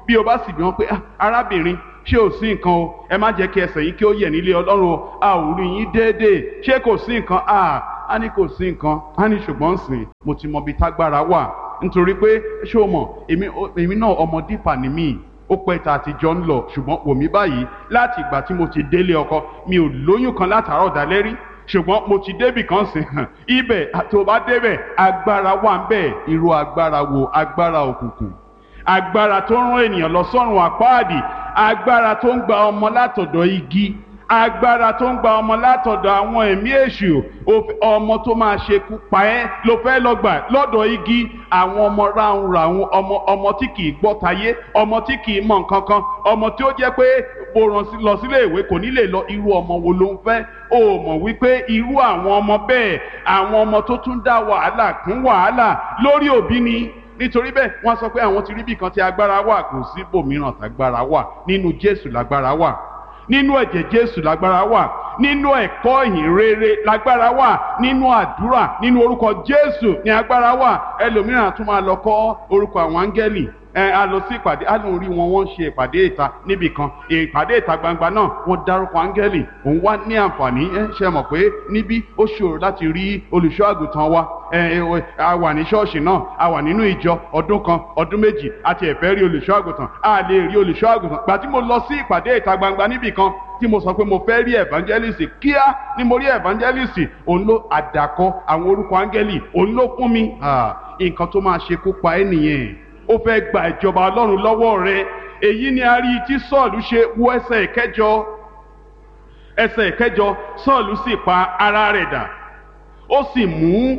bí o bá sì bí wọn pé arábìnrin ṣé ò sí nǹkan o, ẹ má jẹ́ kí ẹsẹ̀ yín kí ó yẹ̀ nílé Ọlọ́run o, a ò rí yín déédéé, ṣé kò sí nǹkan? a á ní kò sí nǹkan, á ní ṣùgbọ́n sìn mo ti mọ ibi tágbára wà, nítorí pé ṣé o mọ̀ èmi èmi náà ọmọ dípà ni mí, ó pẹ́ tá a ti jọ ń lọ, ṣùgbọ́n wò mí báyìí láti ìgbà tí mo ti délé ọkọ mi ò lóyún kan látàárọ̀ dalẹ́ rí, ṣùgbọ́n mo ti débì kan sìn hàn ibẹ̀ tó bá débẹ̀ agbára wà ń bẹ̀. Irú agbára wo? Agbára òkùnkùn, agbára tó ń rán ènìyàn lọ sọ́run àpáàdì, agbára tó ń gba ọmọ látọ̀dọ̀ igi, agbára tó ń gba ọmọ látọ̀dọ̀ àwọn ẹ̀mí èṣù. Ọmọ tó máa ṣekú pa ẹ́ ló fẹ́ lọ gbà lọ́dọ̀ igi. Àwọn ọmọ ráhùn ráhùn, ọmọ ọmọ tí kì í gbọ́ tayé, ọmọ tí kì í mọ̀ nǹkan kan, ọmọ tí ó jẹ́ pé bó rán lọ sílé ìwé kò ní lè lọ. Irú ọmọ wo ló ń fẹ́? O mọ̀ wípé irú àwọn ọmọ bẹ́ẹ̀, àwọn ọmọ tó tún dá wàhálà kún wàhálà lórí òbí ni. Nítorí bẹ́ẹ̀ wọ́n sọ pé àwọn ti rí bí kan tí agbára wà. Kò sí ibòmíràn tágbára wà. Nínú Jésù lágbára wà, nínú ẹ̀jẹ̀ Jésù lágbára wà, nínú ẹ̀kọ́ ìhìn rere lágbára wà, nínú àdúrà, nínú orúkọ Jésù ní agbára wà. Ẹlòmíràn tún máa lọ kọ́ orúkọ àwọn áńgẹ́lì, ẹ a lọ sí ìpàdé, a lóun rí wọn wọ́n ń ṣe ìpàdé ìta níbì kan, ìpàdé ìta gbangba náà wọ́n dárúkọ áńgẹ́lì. Òun wá ní àǹfààní, ẹ ṣe mọ̀ pé níbí ó ṣòro láti rí olùṣọ́ àgùntàn wa. ẹ a wà ní ṣọ́ọ̀ṣì náà, a wà nínú ìjọ ọdún kan ọdún méjì àti ẹ̀fẹ́ rí olùṣọ́ àgùntàn, a lè rí olùṣọ́ àgùntàn. Gbà tí mo lọ sí ìpàdé ìta gbangba níbì kan tí mo sọ pé mo fẹ́ rí evangelist, kíá ni mo rí evangelist, òun ló àdàkọ àwọn orúkọ áńgẹ́lì, òun ló fún mi. Nǹkan tó máa ṣekú pa ẹ́ nìyẹn. Ó fẹ́ gba ìjọba Ọlọ́run lọ́wọ́ rẹ. Èyí ni a rí tí Sọ́ọ̀lù ṣe. Wo ẹsẹ̀ ìkẹjọ, ẹsẹ̀ ìkẹjọ, Sọ́ọ̀lù sì pa ara rẹ̀ dà, ó sì mú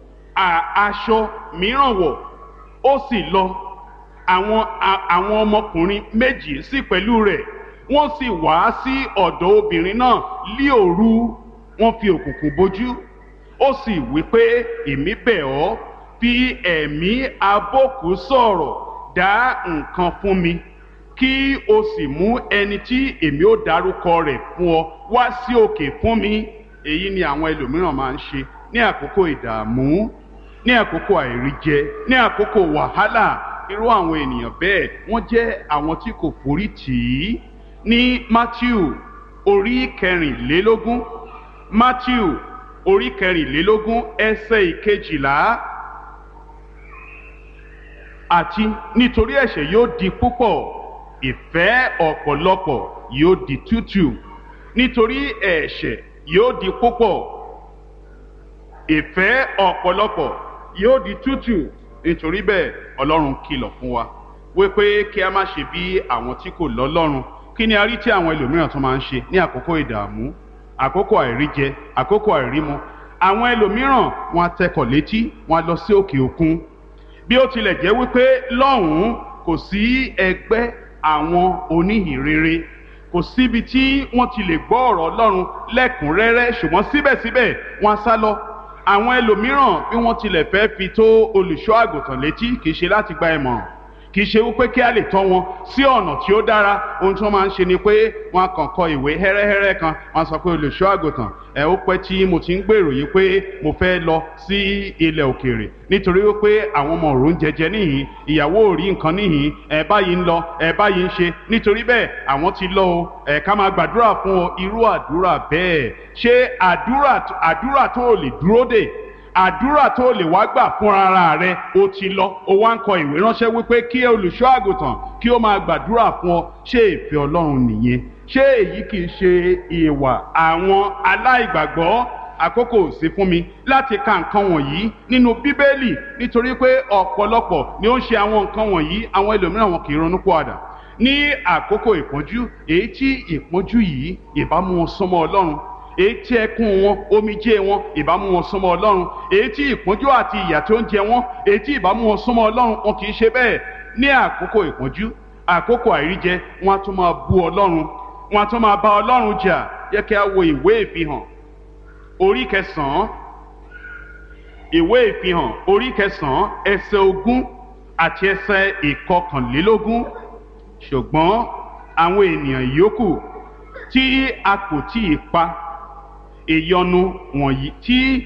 aṣọ mìíràn wọ̀, ó sì lọ. Àwọn àwọn ọmọkùnrin méjì sì pẹ̀lú rẹ̀, wọ́n sì wá sí ọ̀dọ̀ obìnrin náà lí òru, wọ́n fi òkùnkùn bojú. Ó sì wí pé èmi bẹ̀ ọ́, fi ẹ̀mí abókù sọ̀rọ̀, dá nǹkan fún mi, kí o sì mú ẹni tí èmi ó dárúkọ rẹ̀ fún ọ wá sí òkè fún mi. Èyí ni àwọn ẹlòmíràn máa ń ṣe ní àkókò ìdààmú, ní àkókò àìríjẹ, ní àkókò wàhálà. Irú àwọn ènìyàn bẹ́ẹ̀ wọ́n jẹ́ àwọn tí kò forí tì í. Ní Matthew orí kẹrìnlélógún, Matthew orí kẹrìnlélógún ẹsẹ̀ ìkejìlá, àti nítorí ẹ̀ṣẹ̀ yóò di púpọ̀, ìfẹ́ ọ̀pọ̀lọpọ̀ yóò di tútù. Nítorí ẹ̀ṣẹ̀ yóò di púpọ̀, ìfẹ́ ọ̀pọ̀lọpọ̀ yóò di tútù. Nítorí bẹ́ẹ̀ Ọlọ́run kìlọ̀ fún wa wípé kí a má ṣe bí àwọn tí kò lọ́lọ́run. Kí ni a rí tí àwọn ẹlòmíràn tó máa ń ṣe ní àkókò ìdààmú, àkókò àìríjẹ, àkókò àìrímu? Àwọn ẹlòmíràn wọn á tẹkọ̀ létí, wọn á lọ sí òkè òkun. Bí ó tilẹ̀ jẹ́ wípé lọ́hùn-ún kò sí ẹgbẹ́ àwọn oníhìnrere, kò síbi tí wọ́n ti lè gbọ́ ọ̀rọ̀ Ọlọ́run lẹ́kùnrẹ́rẹ́, ṣùgbọ́n síbẹ̀síbẹ̀ wọ́n á sá lọ. Àwọn ẹlòmíràn bí wọ́n tilẹ̀ fẹ́ fi tó olùṣọ́ àgùntàn létí, kì í ṣe láti gba ìmọ̀ràn, kì í ṣe wípé kí a lè tọ́ wọn sí ọ̀nà tí ó dára. Ohun tí wọ́n máa ń ṣe ni pé wọ́n kàn kọ ìwé hẹ́rẹ́hẹ́rẹ́ kan, wọ́n sọ pé olùṣọ́ àgùntàn, ẹ ó pẹ́ tí mo ti ń gbèrò yìí pé mo fẹ́ lọ sí ilẹ̀ òkèèrè nítorí wípé àwọn ọmọ òrùn jẹjẹ níhìn, ìyàwó ò rí nǹkan níhìn, ẹ báyìí ń lọ, ẹ báyìí ń ṣe, nítorí bẹ́ẹ̀ àwọn ti lọ o, ẹ ká máa gbàdúrà fún ọ. Irú àdúrà bẹ́ẹ̀, ṣé àdúrà àdúrà tó lè dúró dè, àdúrà tó lè wá gbà fún ara rẹ, ó ti lọ, ó wá ń kọ ìwé ránṣẹ́ wípé kí olùṣọ́ àgùntàn kí ó máa gbàdúrà fún ọ? Ṣé ìfẹ́ Ọlọ́run nìyẹn? Ṣé èyí kì í ṣe ìwà àwọn aláìgbàgbọ́? Àkókò sí fún mi láti ka nǹkan wọ̀nyí nínú Bíbélì, nítorí pé ọ̀pọ̀lọpọ̀ ni ó ń ṣe àwọn nǹkan wọ̀nyí. Àwọn ẹlòmíràn wọn kì í ronú pìwàdà ní àkókò ìpọ́njú, èyí tí ìpọ́njú yìí ìbá mú wọn súnmọ́ Ọlọ́run, èyí tí ẹkún wọn, omijé wọn ìbá mú wọn súnmọ́ Ọlọ́run, èyí tí ìpọ́njú àti ìyà tí ó ń jẹ wọn, èyí tí ìbá mú wọn súnmọ́ Ọlọ́run. Wọn kì í ṣe bẹ́ẹ̀. Ní àkókò ìpọ́njú, àkókò àìríjẹ, wọn á tún máa bú Ọlọ́run, wọn á tún máa bá Ọlọ́run jà. Yẹ kí a wo ìwé Ìfihàn orí kẹsàn-án, ìwé Ìfihàn orí kẹsàn-án ẹsẹ̀ ogún àti ẹsẹ̀ ìkọkànlélógún. Ṣùgbọ́n àwọn ènìyàn yòókù tí a kò tí ì pa, ìyọnu wọ̀nyí tí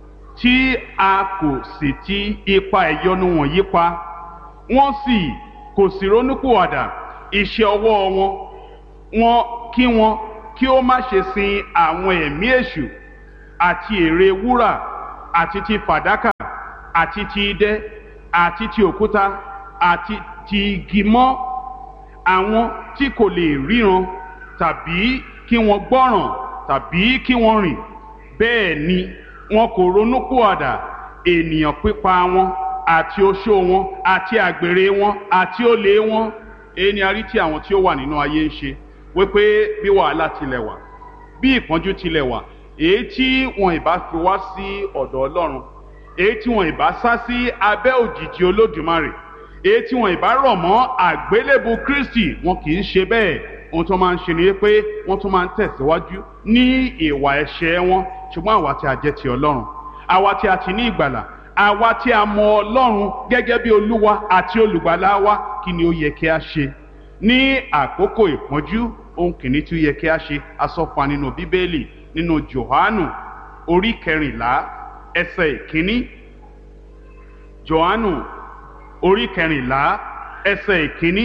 tí a kò sì ti ipa ìyọnu wọ̀nyí pa, wọ́n sì kò sì ronúpìwàdà iṣẹ́ ọwọ́ wọn wọn kí wọn kí ó má ṣe sin àwọn ẹ̀mí èṣù àti ère wúrà àti ti fàdákà àti ti idẹ àti ti òkúta àti ti igi mọ́ àwọn tí kò lè ríran tàbí kí wọ́n gbọ́ràn tàbí kí wọ́n rìn bẹ́ẹ̀ ni wọn kò ronúpìwàdà ènìyàn pípa wọn àti oṣó wọn àti àgbèrè wọn àti olè wọn. èyí ni a rí tí àwọn tí ó wà nínú ayé ń ṣe wípé bí wàhálà tilẹ̀ wà bí ìpọ́njú tilẹ̀ wà èyí tí wọn ìbá fi wá sí ọ̀dọ̀ Ọlọ́run èyí tí wọn ìbá sá sí abẹ́ òjìji Olódùmarè èyí tí wọn ìbá rọ̀ mọ́ àgbélébù Kristi wọn kì í ṣe bẹ́ẹ̀. ohun tó máa ń ṣe ni pé wọ́n tún máa ń tẹ̀síwájú ní ìwà ẹ̀ṣẹ̀ wọn. ṣùgbọ́n àwa tí a jẹ́ ti Ọlọ́run àwa tí a ti ní ìgbàlà àwa tí a mọ Ọlọ́run gẹ́gẹ́ bí Olúwa àti Olùgbàlà wa kí ni ó yẹ kí a ṣe ní àkókò ìpọ́njú? ohun kìíní tí ó yẹ kí a ṣe a sọ fún wa nínú Bíbélì nínú Jòhánù orí kẹrìnlá ẹsẹ̀ ìkíní. Jòhánù orí kẹrìnlá ẹsẹ̀ ìkíní.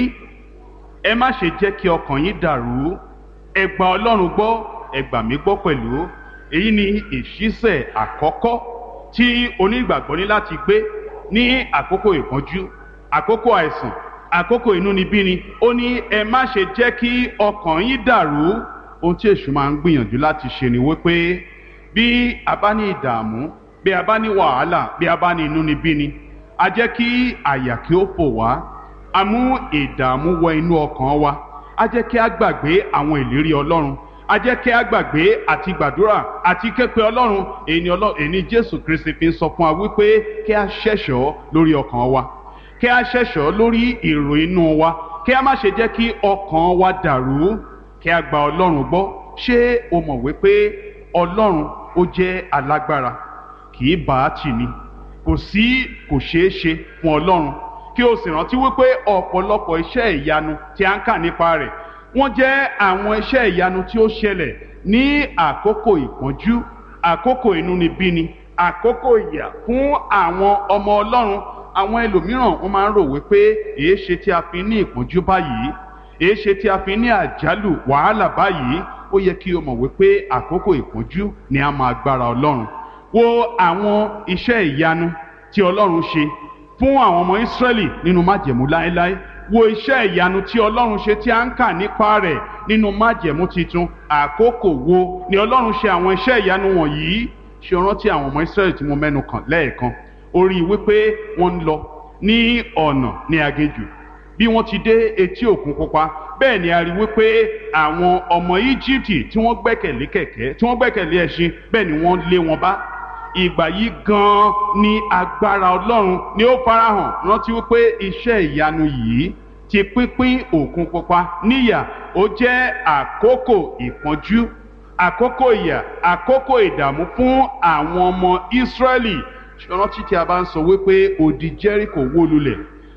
ẹ má ṣe jẹ́ kí ọkàn yín dàrú ẹ gba Ọlọ́run gbọ́ ẹ gbà mí gbọ́ pẹ̀lú. èyí ni ìṣísẹ̀ àkọ́kọ́ tí onígbàgbọ́ ní láti gbé ní àkókò ìpọ́njú àkókò àìsàn àkókò inúnibíni. ó ní ẹ má ṣe jẹ́ kí ọkàn yín dàrú. ohun tí èṣù máa ń gbìyànjú láti ṣe ni wípé bí a bá ní ìdààmú bí a bá ní wàhálà bí a bá ní inúnibíni a jẹ́ kí àyà kí ó fò wá a mú ìdààmú wọ inú ọkàn wa a jẹ́ kí a gbàgbé àwọn ìlérí Ọlọ́run a jẹ́ kí a gbàgbé àti gbàdúrà àti képe Ọlọ́run. èyí ni Jésù Kristi fi ń sọ fún wa wípé kí a ṣẹ̀ṣọ́ lórí ọkàn wa kí a ṣẹ̀ṣọ́ lórí èrò inú wa kí a má ṣe jẹ́ kí ọkàn wa dàrú kí a gba Ọlọ́run gbọ́. ṣé o mọ̀ wípé Ọlọ́run ó jẹ́ alágbára kì í bá a tì ní kò sí kò ṣeé ṣe fún Ọlọ́run. kí o sì rántí wípé ọ̀pọ̀lọpọ̀ iṣẹ́ ìyanu tí a ń kà nípa rẹ̀ wọ́n jẹ́ àwọn iṣẹ́ ìyanu tí ó ṣẹlẹ̀ ní àkókò ìpọ́njú àkókò inúnibíni àkókò ìyà fún àwọn ọmọ Ọlọ́run. àwọn ẹlòmíràn wọ́n máa ń rò wípé èé ṣe tí a fi ní ìpọ́njú báyìí èé ṣe tí a fi ní àjálù wàhálà báyìí. ó yẹ kí o mọ̀ wípé àkókò ìpọ́njú ni a máa gbára Ọlọ́run. wo àwọn iṣẹ́ ìyanu tí Ọlọ́run ṣe fún àwọn ọmọ Ísírẹ́lì nínú májẹ̀mú láéláé. wo iṣẹ́ ìyanu tí Ọlọ́run ṣe tí a ń kà nípa rẹ̀ nínú májẹ̀mú titun. àkókò wo ni Ọlọ́run ṣe àwọn iṣẹ́ ìyanu wọ̀nyí? ṣe rántí àwọn ọmọ Ísírẹ́lì tí mo mẹ́nu kàn lẹ́ẹ̀kan. ó rí i wípé wọ́n ń lọ ní ọ̀nà ní aginjù bí wọ́n ti dé etí òkun pupa bẹ́ẹ̀ ni a rí wípé àwọn ọmọ Íjíbítì tí wọ́n gbẹ́kẹ̀lé kẹ̀kẹ́ tí wọ́n gbẹ́kẹ̀lé ẹṣin bẹ́ẹ̀ ni wọ́n lé wọn bá. ìgbà yìí gan-an ni agbára Ọlọ́run ni ó farahàn. rántí wípé iṣẹ́ ìyanu yìí ti pínpín òkun pupa níyà ó jẹ́ àkókò ìpọ́njú àkókò ìyà àkókò ìdààmú fún àwọn ọmọ Ísírẹ́lì. rántí tí a bá ń sọ wípé odi Jẹ́ríkò wó lulẹ̀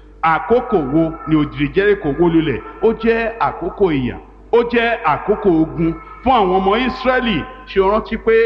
àkókò wo ni odi Jẹ́ríkò wó lulẹ̀? ó jẹ́ àkókò ìyà ó jẹ́ àkókò ogun fún àwọn ọmọ Ísírẹ́lì. ṣe rántí pé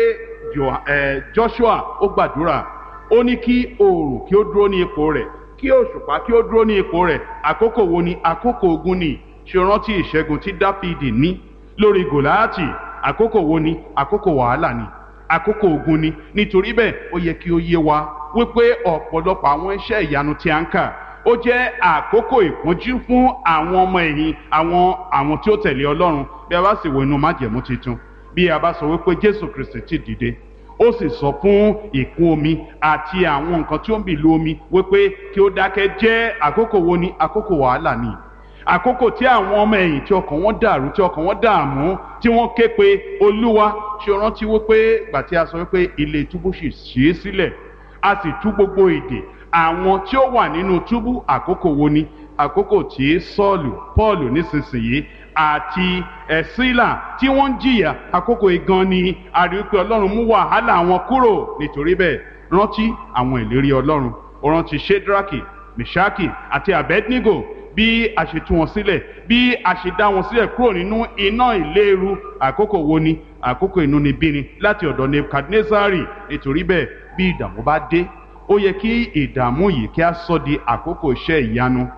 Joshua ó gbàdúrà ó ní kí oòrùn kí ó dúró ní ipò rẹ̀ kí òṣùpá kí ó dúró ní ipò rẹ̀. àkókò wo ni? àkókò ogun ni. ṣe rántí ìṣẹ́gun tí Dáfídì ní lórí Gòláátì? àkókò wo ni? àkókò wàhálà ni àkókò ogun ni. nítorí bẹ́ẹ̀ ó yẹ kí ó yé wa wípé ọ̀pọ̀lọpọ̀ àwọn iṣẹ́ ìyanu tí a ń kà ó jẹ́ àkókò ìpọ́njú fún àwọn ọmọ ẹ̀yìn àwọn àwọn tí ó tẹ̀lé Ọlọ́run. bí a bá sì wo inú májẹ̀mú titun bí a bá sọ wípé Jésù Kristi ti dìde ó sì sọ fún ìkún omi àti àwọn nǹkan tí ó ń bì lu omi wípé kí ó dákẹ́ jẹ́ àkókò wo ni? àkókò wàhálà ni. àkókò tí àwọn ọmọ ẹ̀yìn tí ọkàn wọn dàrú tí ọkàn wọn dààmú tí wọ́n ké pe Olúwa. ṣe rántí wípé gbà tí a sọ wípé ilé túbú sì ṣí sílẹ̀ a sì tú gbogbo ìdè àwọn tí ó wà nínú túbú. àkókò wo ni? àkókò tí Sọ́ọ̀lù Pọ́ọ̀lù nísinsìnyí àti ẹ̀sílà tí wọ́n ń jìyà. àkókò igan ni a rí pé Ọlọ́run mú wàhálà wọn kúrò. nítorí bẹ́ẹ̀ rántí àwọn ìlérí Ọlọ́run. ó rántí Ṣédrákì Mèṣákì àti Abednego bí a ṣe tú wọn sílẹ̀ bí a ṣe dá wọn sílẹ̀ kúrò nínú iná ìléru. àkókò wo ni? àkókò inúnibíni láti ọ̀dọ̀ Nebukadnezari. nítorí bẹ́ẹ̀ bí ìdààmú bá dé ó yẹ kí ìdààmú yìí kí a sọ di àkókò iṣẹ́ ìyanu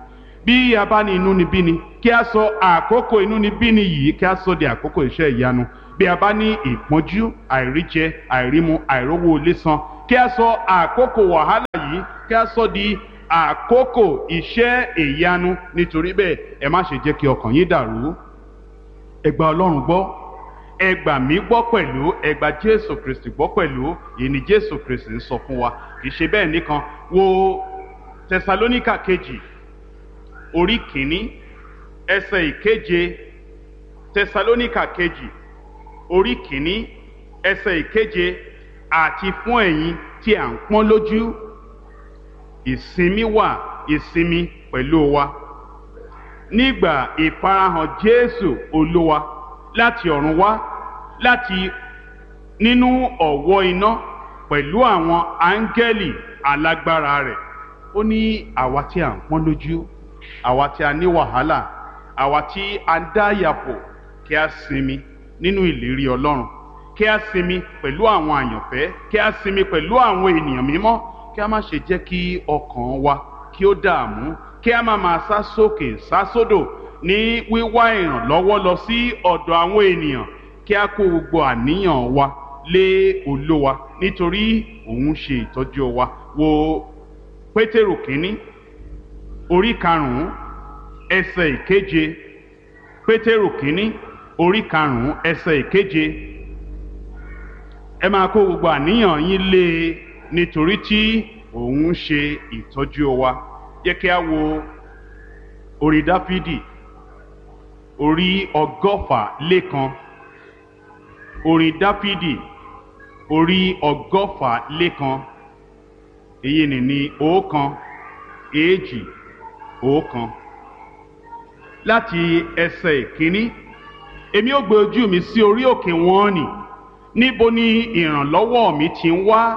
bí a bá ní inúnibíni kí a sọ àkókò inúnibíni yìí kí a sọ di àkókò iṣẹ́ ìyanu. Bí a bá ní ìpọ́njú, àìríjẹ, àìrímu, àìrówó ilé san, kí a sọ àkókò wàhálà yìí kí a sọ di àkókò iṣẹ́ ìyanu. Nítorí bẹ́ẹ̀, ẹ má ṣe jẹ́ kí ọkàn yín dàrú. Ẹ gba Ọlọ́run gbọ́, ẹ gbà mí gbọ́ pẹ̀lú, ẹ gba Jésù Kristi gbọ́ pẹ̀lú. Èyí ni Jésù Kristi ń sọ fún wa. Kì í ṣe bẹ́ẹ̀ nìkan. Wo Tẹsalóníkà kejì orí kìíní ẹsẹ̀ ìkeje. Tẹsalóníkà kejì orí kìíní ẹsẹ̀ ìkeje. Àti fún ẹ̀yin tí à ń pọ́n lójú, ìsinmi wà, ìsinmi pẹ̀lú wa nígbà ìfarahàn Jésù Olúwa láti ọ̀run wá, láti nínú ọ̀wọ́ iná pẹ̀lú àwọn áńgẹ́lì alágbára rẹ̀. Ó ní àwa tí à ń pọ́n lójú, àwa tí a ní wàhálà, àwa tí a ń dá yàpò, kí a sinmi nínú ìlérí Ọlọ́run, kí a sinmi pẹ̀lú àwọn àyànfẹ́, kí a sinmi pẹ̀lú àwọn ènìyàn mímọ́. Kí a má ṣe jẹ́ kí ọkàn wa kí ó dààmú, kí a má máa sá sókè sá sódò ní wíwá ìrànlọ́wọ́ lọ sí ọ̀dọ̀ àwọn ènìyàn. Kí a kó gbogbo àníyàn wa lé Olúwa, nítorí òun ṣe ìtọ́jú wa. Wo Pétérù kínní orí karùn-ún ẹsẹ̀ ìkeje. Pétérù kínní orí karùn-ún ẹsẹ̀ ìkeje. Ẹ máa kó gbogbo àníyàn yín lé e, nítorí tí òun ṣe ìtọ́jú wa. Jẹ́ kí a wo orí Dáfídì orí ọgọ́fà lékan. Orin Dáfídì orí ọgọ́fà lékan. Èyí ni ní ọ̀kan èjì ọ̀kan. Láti ẹsẹ̀ ìkíní. Èmi ó gbé ojú mi sí orí òkè wọn nì, níbo ni ìrànlọ́wọ́ mi ti ń wá?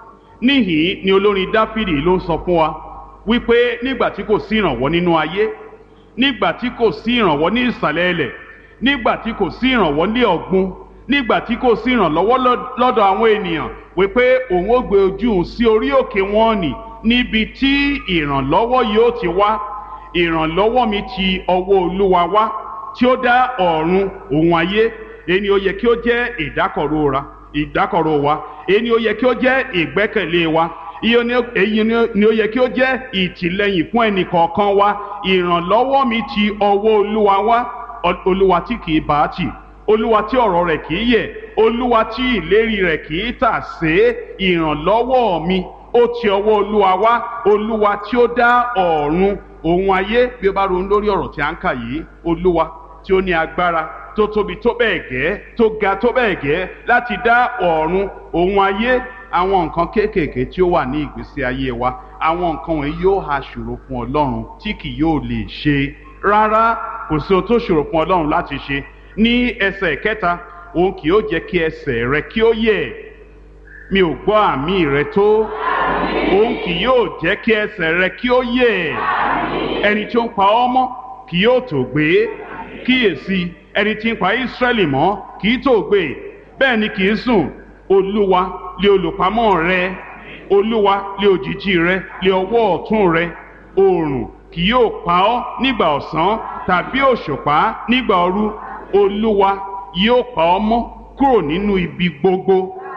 Níhìn ni olórin Dáfídì ló ń sọ fún wa wípé nígbà tí kò sí ìrànwọ́ nínú ayé, nígbà tí kò sí ìrànwọ́ ní ìsàlẹ̀ ilẹ̀, nígbà tí kò sí ìrànwọ́ ní ọ̀gbun, nígbà tí kò sí ìrànlọ́wọ́ lọ́dọ̀ àwọn ènìyàn, wípé òun ó gbé ojú òun sí orí òkè wọn nì, níbi tí ìrànlọ́wọ́ yóò ti wá. Ìrànlọ́wọ́ mi ti ọwọ́ Olúwa wá, tí ó dá ọ̀run òun ayé. Èyí ni ó yẹ kí ó jẹ́ ìdákọ̀ró ra ìdákọ̀ró wa. Èyí ni ó yẹ kí ó jẹ́ ìgbẹ́kẹ̀lé wa. Èyí ni ó yẹ kí ó jẹ́ ìtìlẹ́yìn fún ẹnì kọ̀ọ̀kan wa. Ìrànlọ́wọ́ mi ti ọwọ́ Olúwa wá. Olúwa tí kì í bá tì, Olúwa tí ọ̀rọ̀ rẹ̀ kì í yẹ̀, Olúwa tí ìlérí rẹ̀ kì í tà sé. Ìrànlọ́wọ́ mi ó ti ọwọ́ Olúwa wá. Olúwa tí ó dá ọ̀run òun ayé. Bí o bá ronú lórí ọ̀rọ̀ tí a ń kà yìí, Olúwa tí ó ní agbára tó tóbi tó bẹ́ẹ̀ gẹ́, tó ga tó bẹ́ẹ̀ gẹ́ láti dá ọ̀run òun ayé. Àwọn nǹkan kéékèèké tí ó wà ní ìgbésí ayé wa, àwọn nǹkan wọ̀nyí yóò ha ṣòro fún Ọlọ́run tí kì yóò lè ṣe. Rárá, kò sí ohun tó ṣòro fún Ọlọ́run láti ṣe. Ní ẹsẹ̀ kẹta, òun kì yóò jẹ́ kí ẹsẹ̀ rẹ kí ó yẹ̀. Mi ò gbọ́ àmì rẹ tó. Òun kì yóò jẹ́ kí ẹsẹ̀ rẹ kí ó yẹ̀. Ẹni tí ó ń pa ọ́ mọ́ kì yóò tó gbé. Kíyèsí, ẹni tí ń pa Ísírẹ́lì mọ́ kì í tó gbé, bẹ́ẹ̀ ni kì í sùn. Olúwa lé olùpamọ́ rẹ, Olúwa lé òjìji rẹ, lé ọwọ́ ọ̀tún rẹ. Oòrùn kì yóò pa ọ́ nígbà ọ̀sán, tàbí òṣùpá nígbà òru. Olúwa yóò pa ọ́ mọ́ kúrò nínú ibi gbogbo.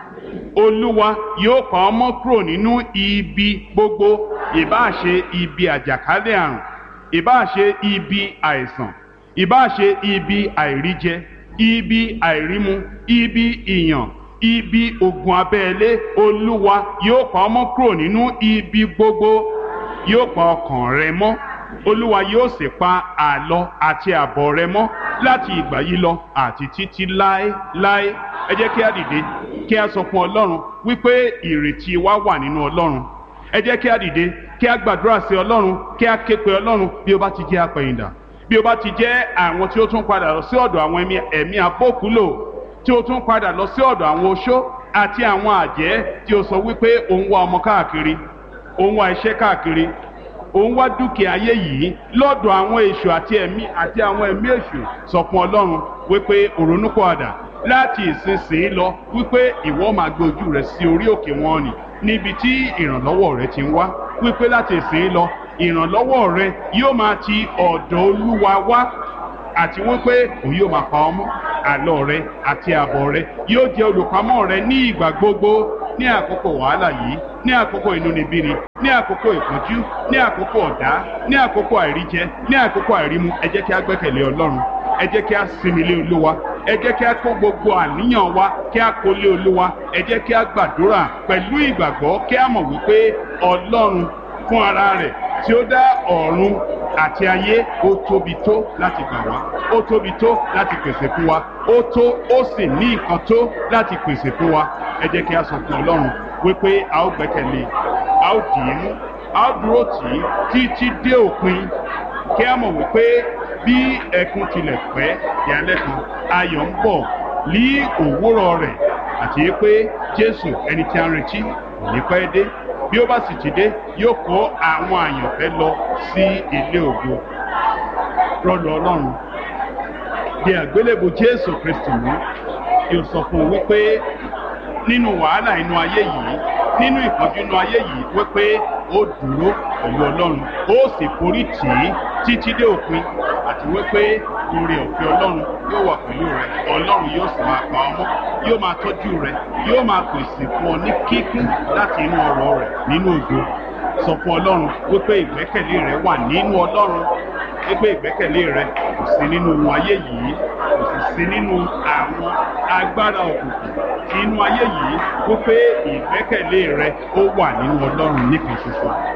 Olúwa yóò pa ọ́ mọ́ kúrò nínú ibi gbogbo. Ìbáà ṣe ibi àjàkálẹ̀ àrùn, ìbáà ṣe ibi àìsàn, ìbáà ṣe ibi àìríjẹ, ibi àìrímu, ibi ìyàn, ibi ogun abẹ́lé. Olúwa yóò pa ọ́ mọ́ kúrò nínú ibi gbogbo. Yóò pa ọkàn rẹ mọ́. Olúwa yóò sì pa àlọ àti àbọ̀ rẹ mọ́ láti ìgbà yìí lọ àti títí láéláé. Ẹ jẹ́ kí a dìde kí a sọ fún Ọlọ́run wípé ìrètí wa wà nínú Ọlọ́run. Ẹ jẹ́ kí a dìde kí a gbàdúrà sí Ọlọ́run, kí a ké pe Ọlọ́run. Bí ó bá ti jẹ́ apẹ̀yìndà, bí ó bá ti jẹ́ àwọn tí ó tún padà lọ sí ọ̀dọ̀ àwọn ẹ̀mí abókúlò, tí ó tún padà lọ sí ọ̀dọ̀ àwọn oṣó àti àwọn àjẹ́, tí ó sọ wípé òun wá ọmọ káàkiri, òun wá iṣẹ́ káàkiri, òun wá dúkìá ayé yìí lọ́dọ̀ àwọn èṣù àti ẹ̀mí àti àwọn ẹ̀mí èṣù. Sọ fún Ọlọ́run wípé òrónúpìwàdà láti ìsinsìnyí lọ, wípé ìwọ máa gbé ojú rẹ sí orí òkè wọn nì, níbi tí ìrànlọ́wọ́ rẹ ti ń wá. Wípé láti ìsinsìnyí lọ ìrànlọ́wọ́ rẹ yóò máa ti ọ̀dọ̀ Olúwa wá, àti wípé òun yóò máa pa ọ́ mọ́. Àlọ rẹ àti àbọ̀ rẹ yóò jẹ́ olùpamọ́ rẹ ní ìgbà gbogbo, ní àkókò wàhálà yìí, ní àkókò inúnibíni, ní àkókò ìpọ́njú, ní àkókò ọ̀dá, ní àkókò àìríjẹ, ní àkókò àìrímu. Ẹ jẹ́ kí a gbẹ́kẹ̀lé Ọlọ́run, ẹ jẹ́ kí a sinmi lé Olúwa, ẹ jẹ́ kí a kó gbogbo àníyàn wa kí a kó lé Olúwa, ẹ jẹ́ kí a gbàdúrà pẹ̀lú ìgbàgbọ́ kí a mọ̀ wípé Ọlọ́run fún ara rẹ̀ tí ó dá ọ̀run àti ayé ó tóbi tó láti gbà wá, ó tóbi tó láti pèsè fún wa, ó tó ó sì ní nǹkan tó láti pèsè fún wa. Ẹ jẹ́ kí a sọ fún Ọlọ́run wípé a ó gbẹ́kẹ̀lé, a ó dì í mú, a ó dúró tì í títí dé òpin, kí a mọ̀ wípé bí ẹkún tilẹ̀ pẹ́ ìyálẹ́ kan, ayọ̀ ń bọ̀ ní òwúrọ̀ rẹ̀, àti pé Jésù ẹni tí a ń retí kò ní pẹ́ dé. Bí ó bá sì ti dé, yóò kó àwọn àyànfẹ́ lọ sí ilé ògo. Rọlù Ọlọ́run di àgbélébù Jésù Kristi mú, yóò sọ fún un wípé nínú wàhálà inú ayé yìí, nínú ìpọ́njú inú ayé yìí, wípé ó dúró pẹ̀lú Ọlọ́run, ó sì forí tì í títí dé òpin, àti wípé oore ọ̀fẹ́ Ọlọ́run yóò wà pẹ̀lú rẹ. Ọlọ́run yóò sì máa pa ọ́ mọ́, yóò máa tọ́jú rẹ, yóò máa pèsè fún ọ ní kíkún láti inú ọrọ̀ rẹ̀ nínú ògo. Sọ fún Ọlọ́run wípé ìgbẹ́kẹ̀lé rẹ wà nínú Ọlọ́run, wípé ìgbẹ́kẹ̀lé rẹ kò sí nínú ohun ayé yìí, kò sì sí nínú àwọn agbára òkùnkùn inú ayé yìí, wípé ìgbẹ́kẹ̀lé rẹ ó wà nínú Ọlọ́run nìkan ṣoṣo.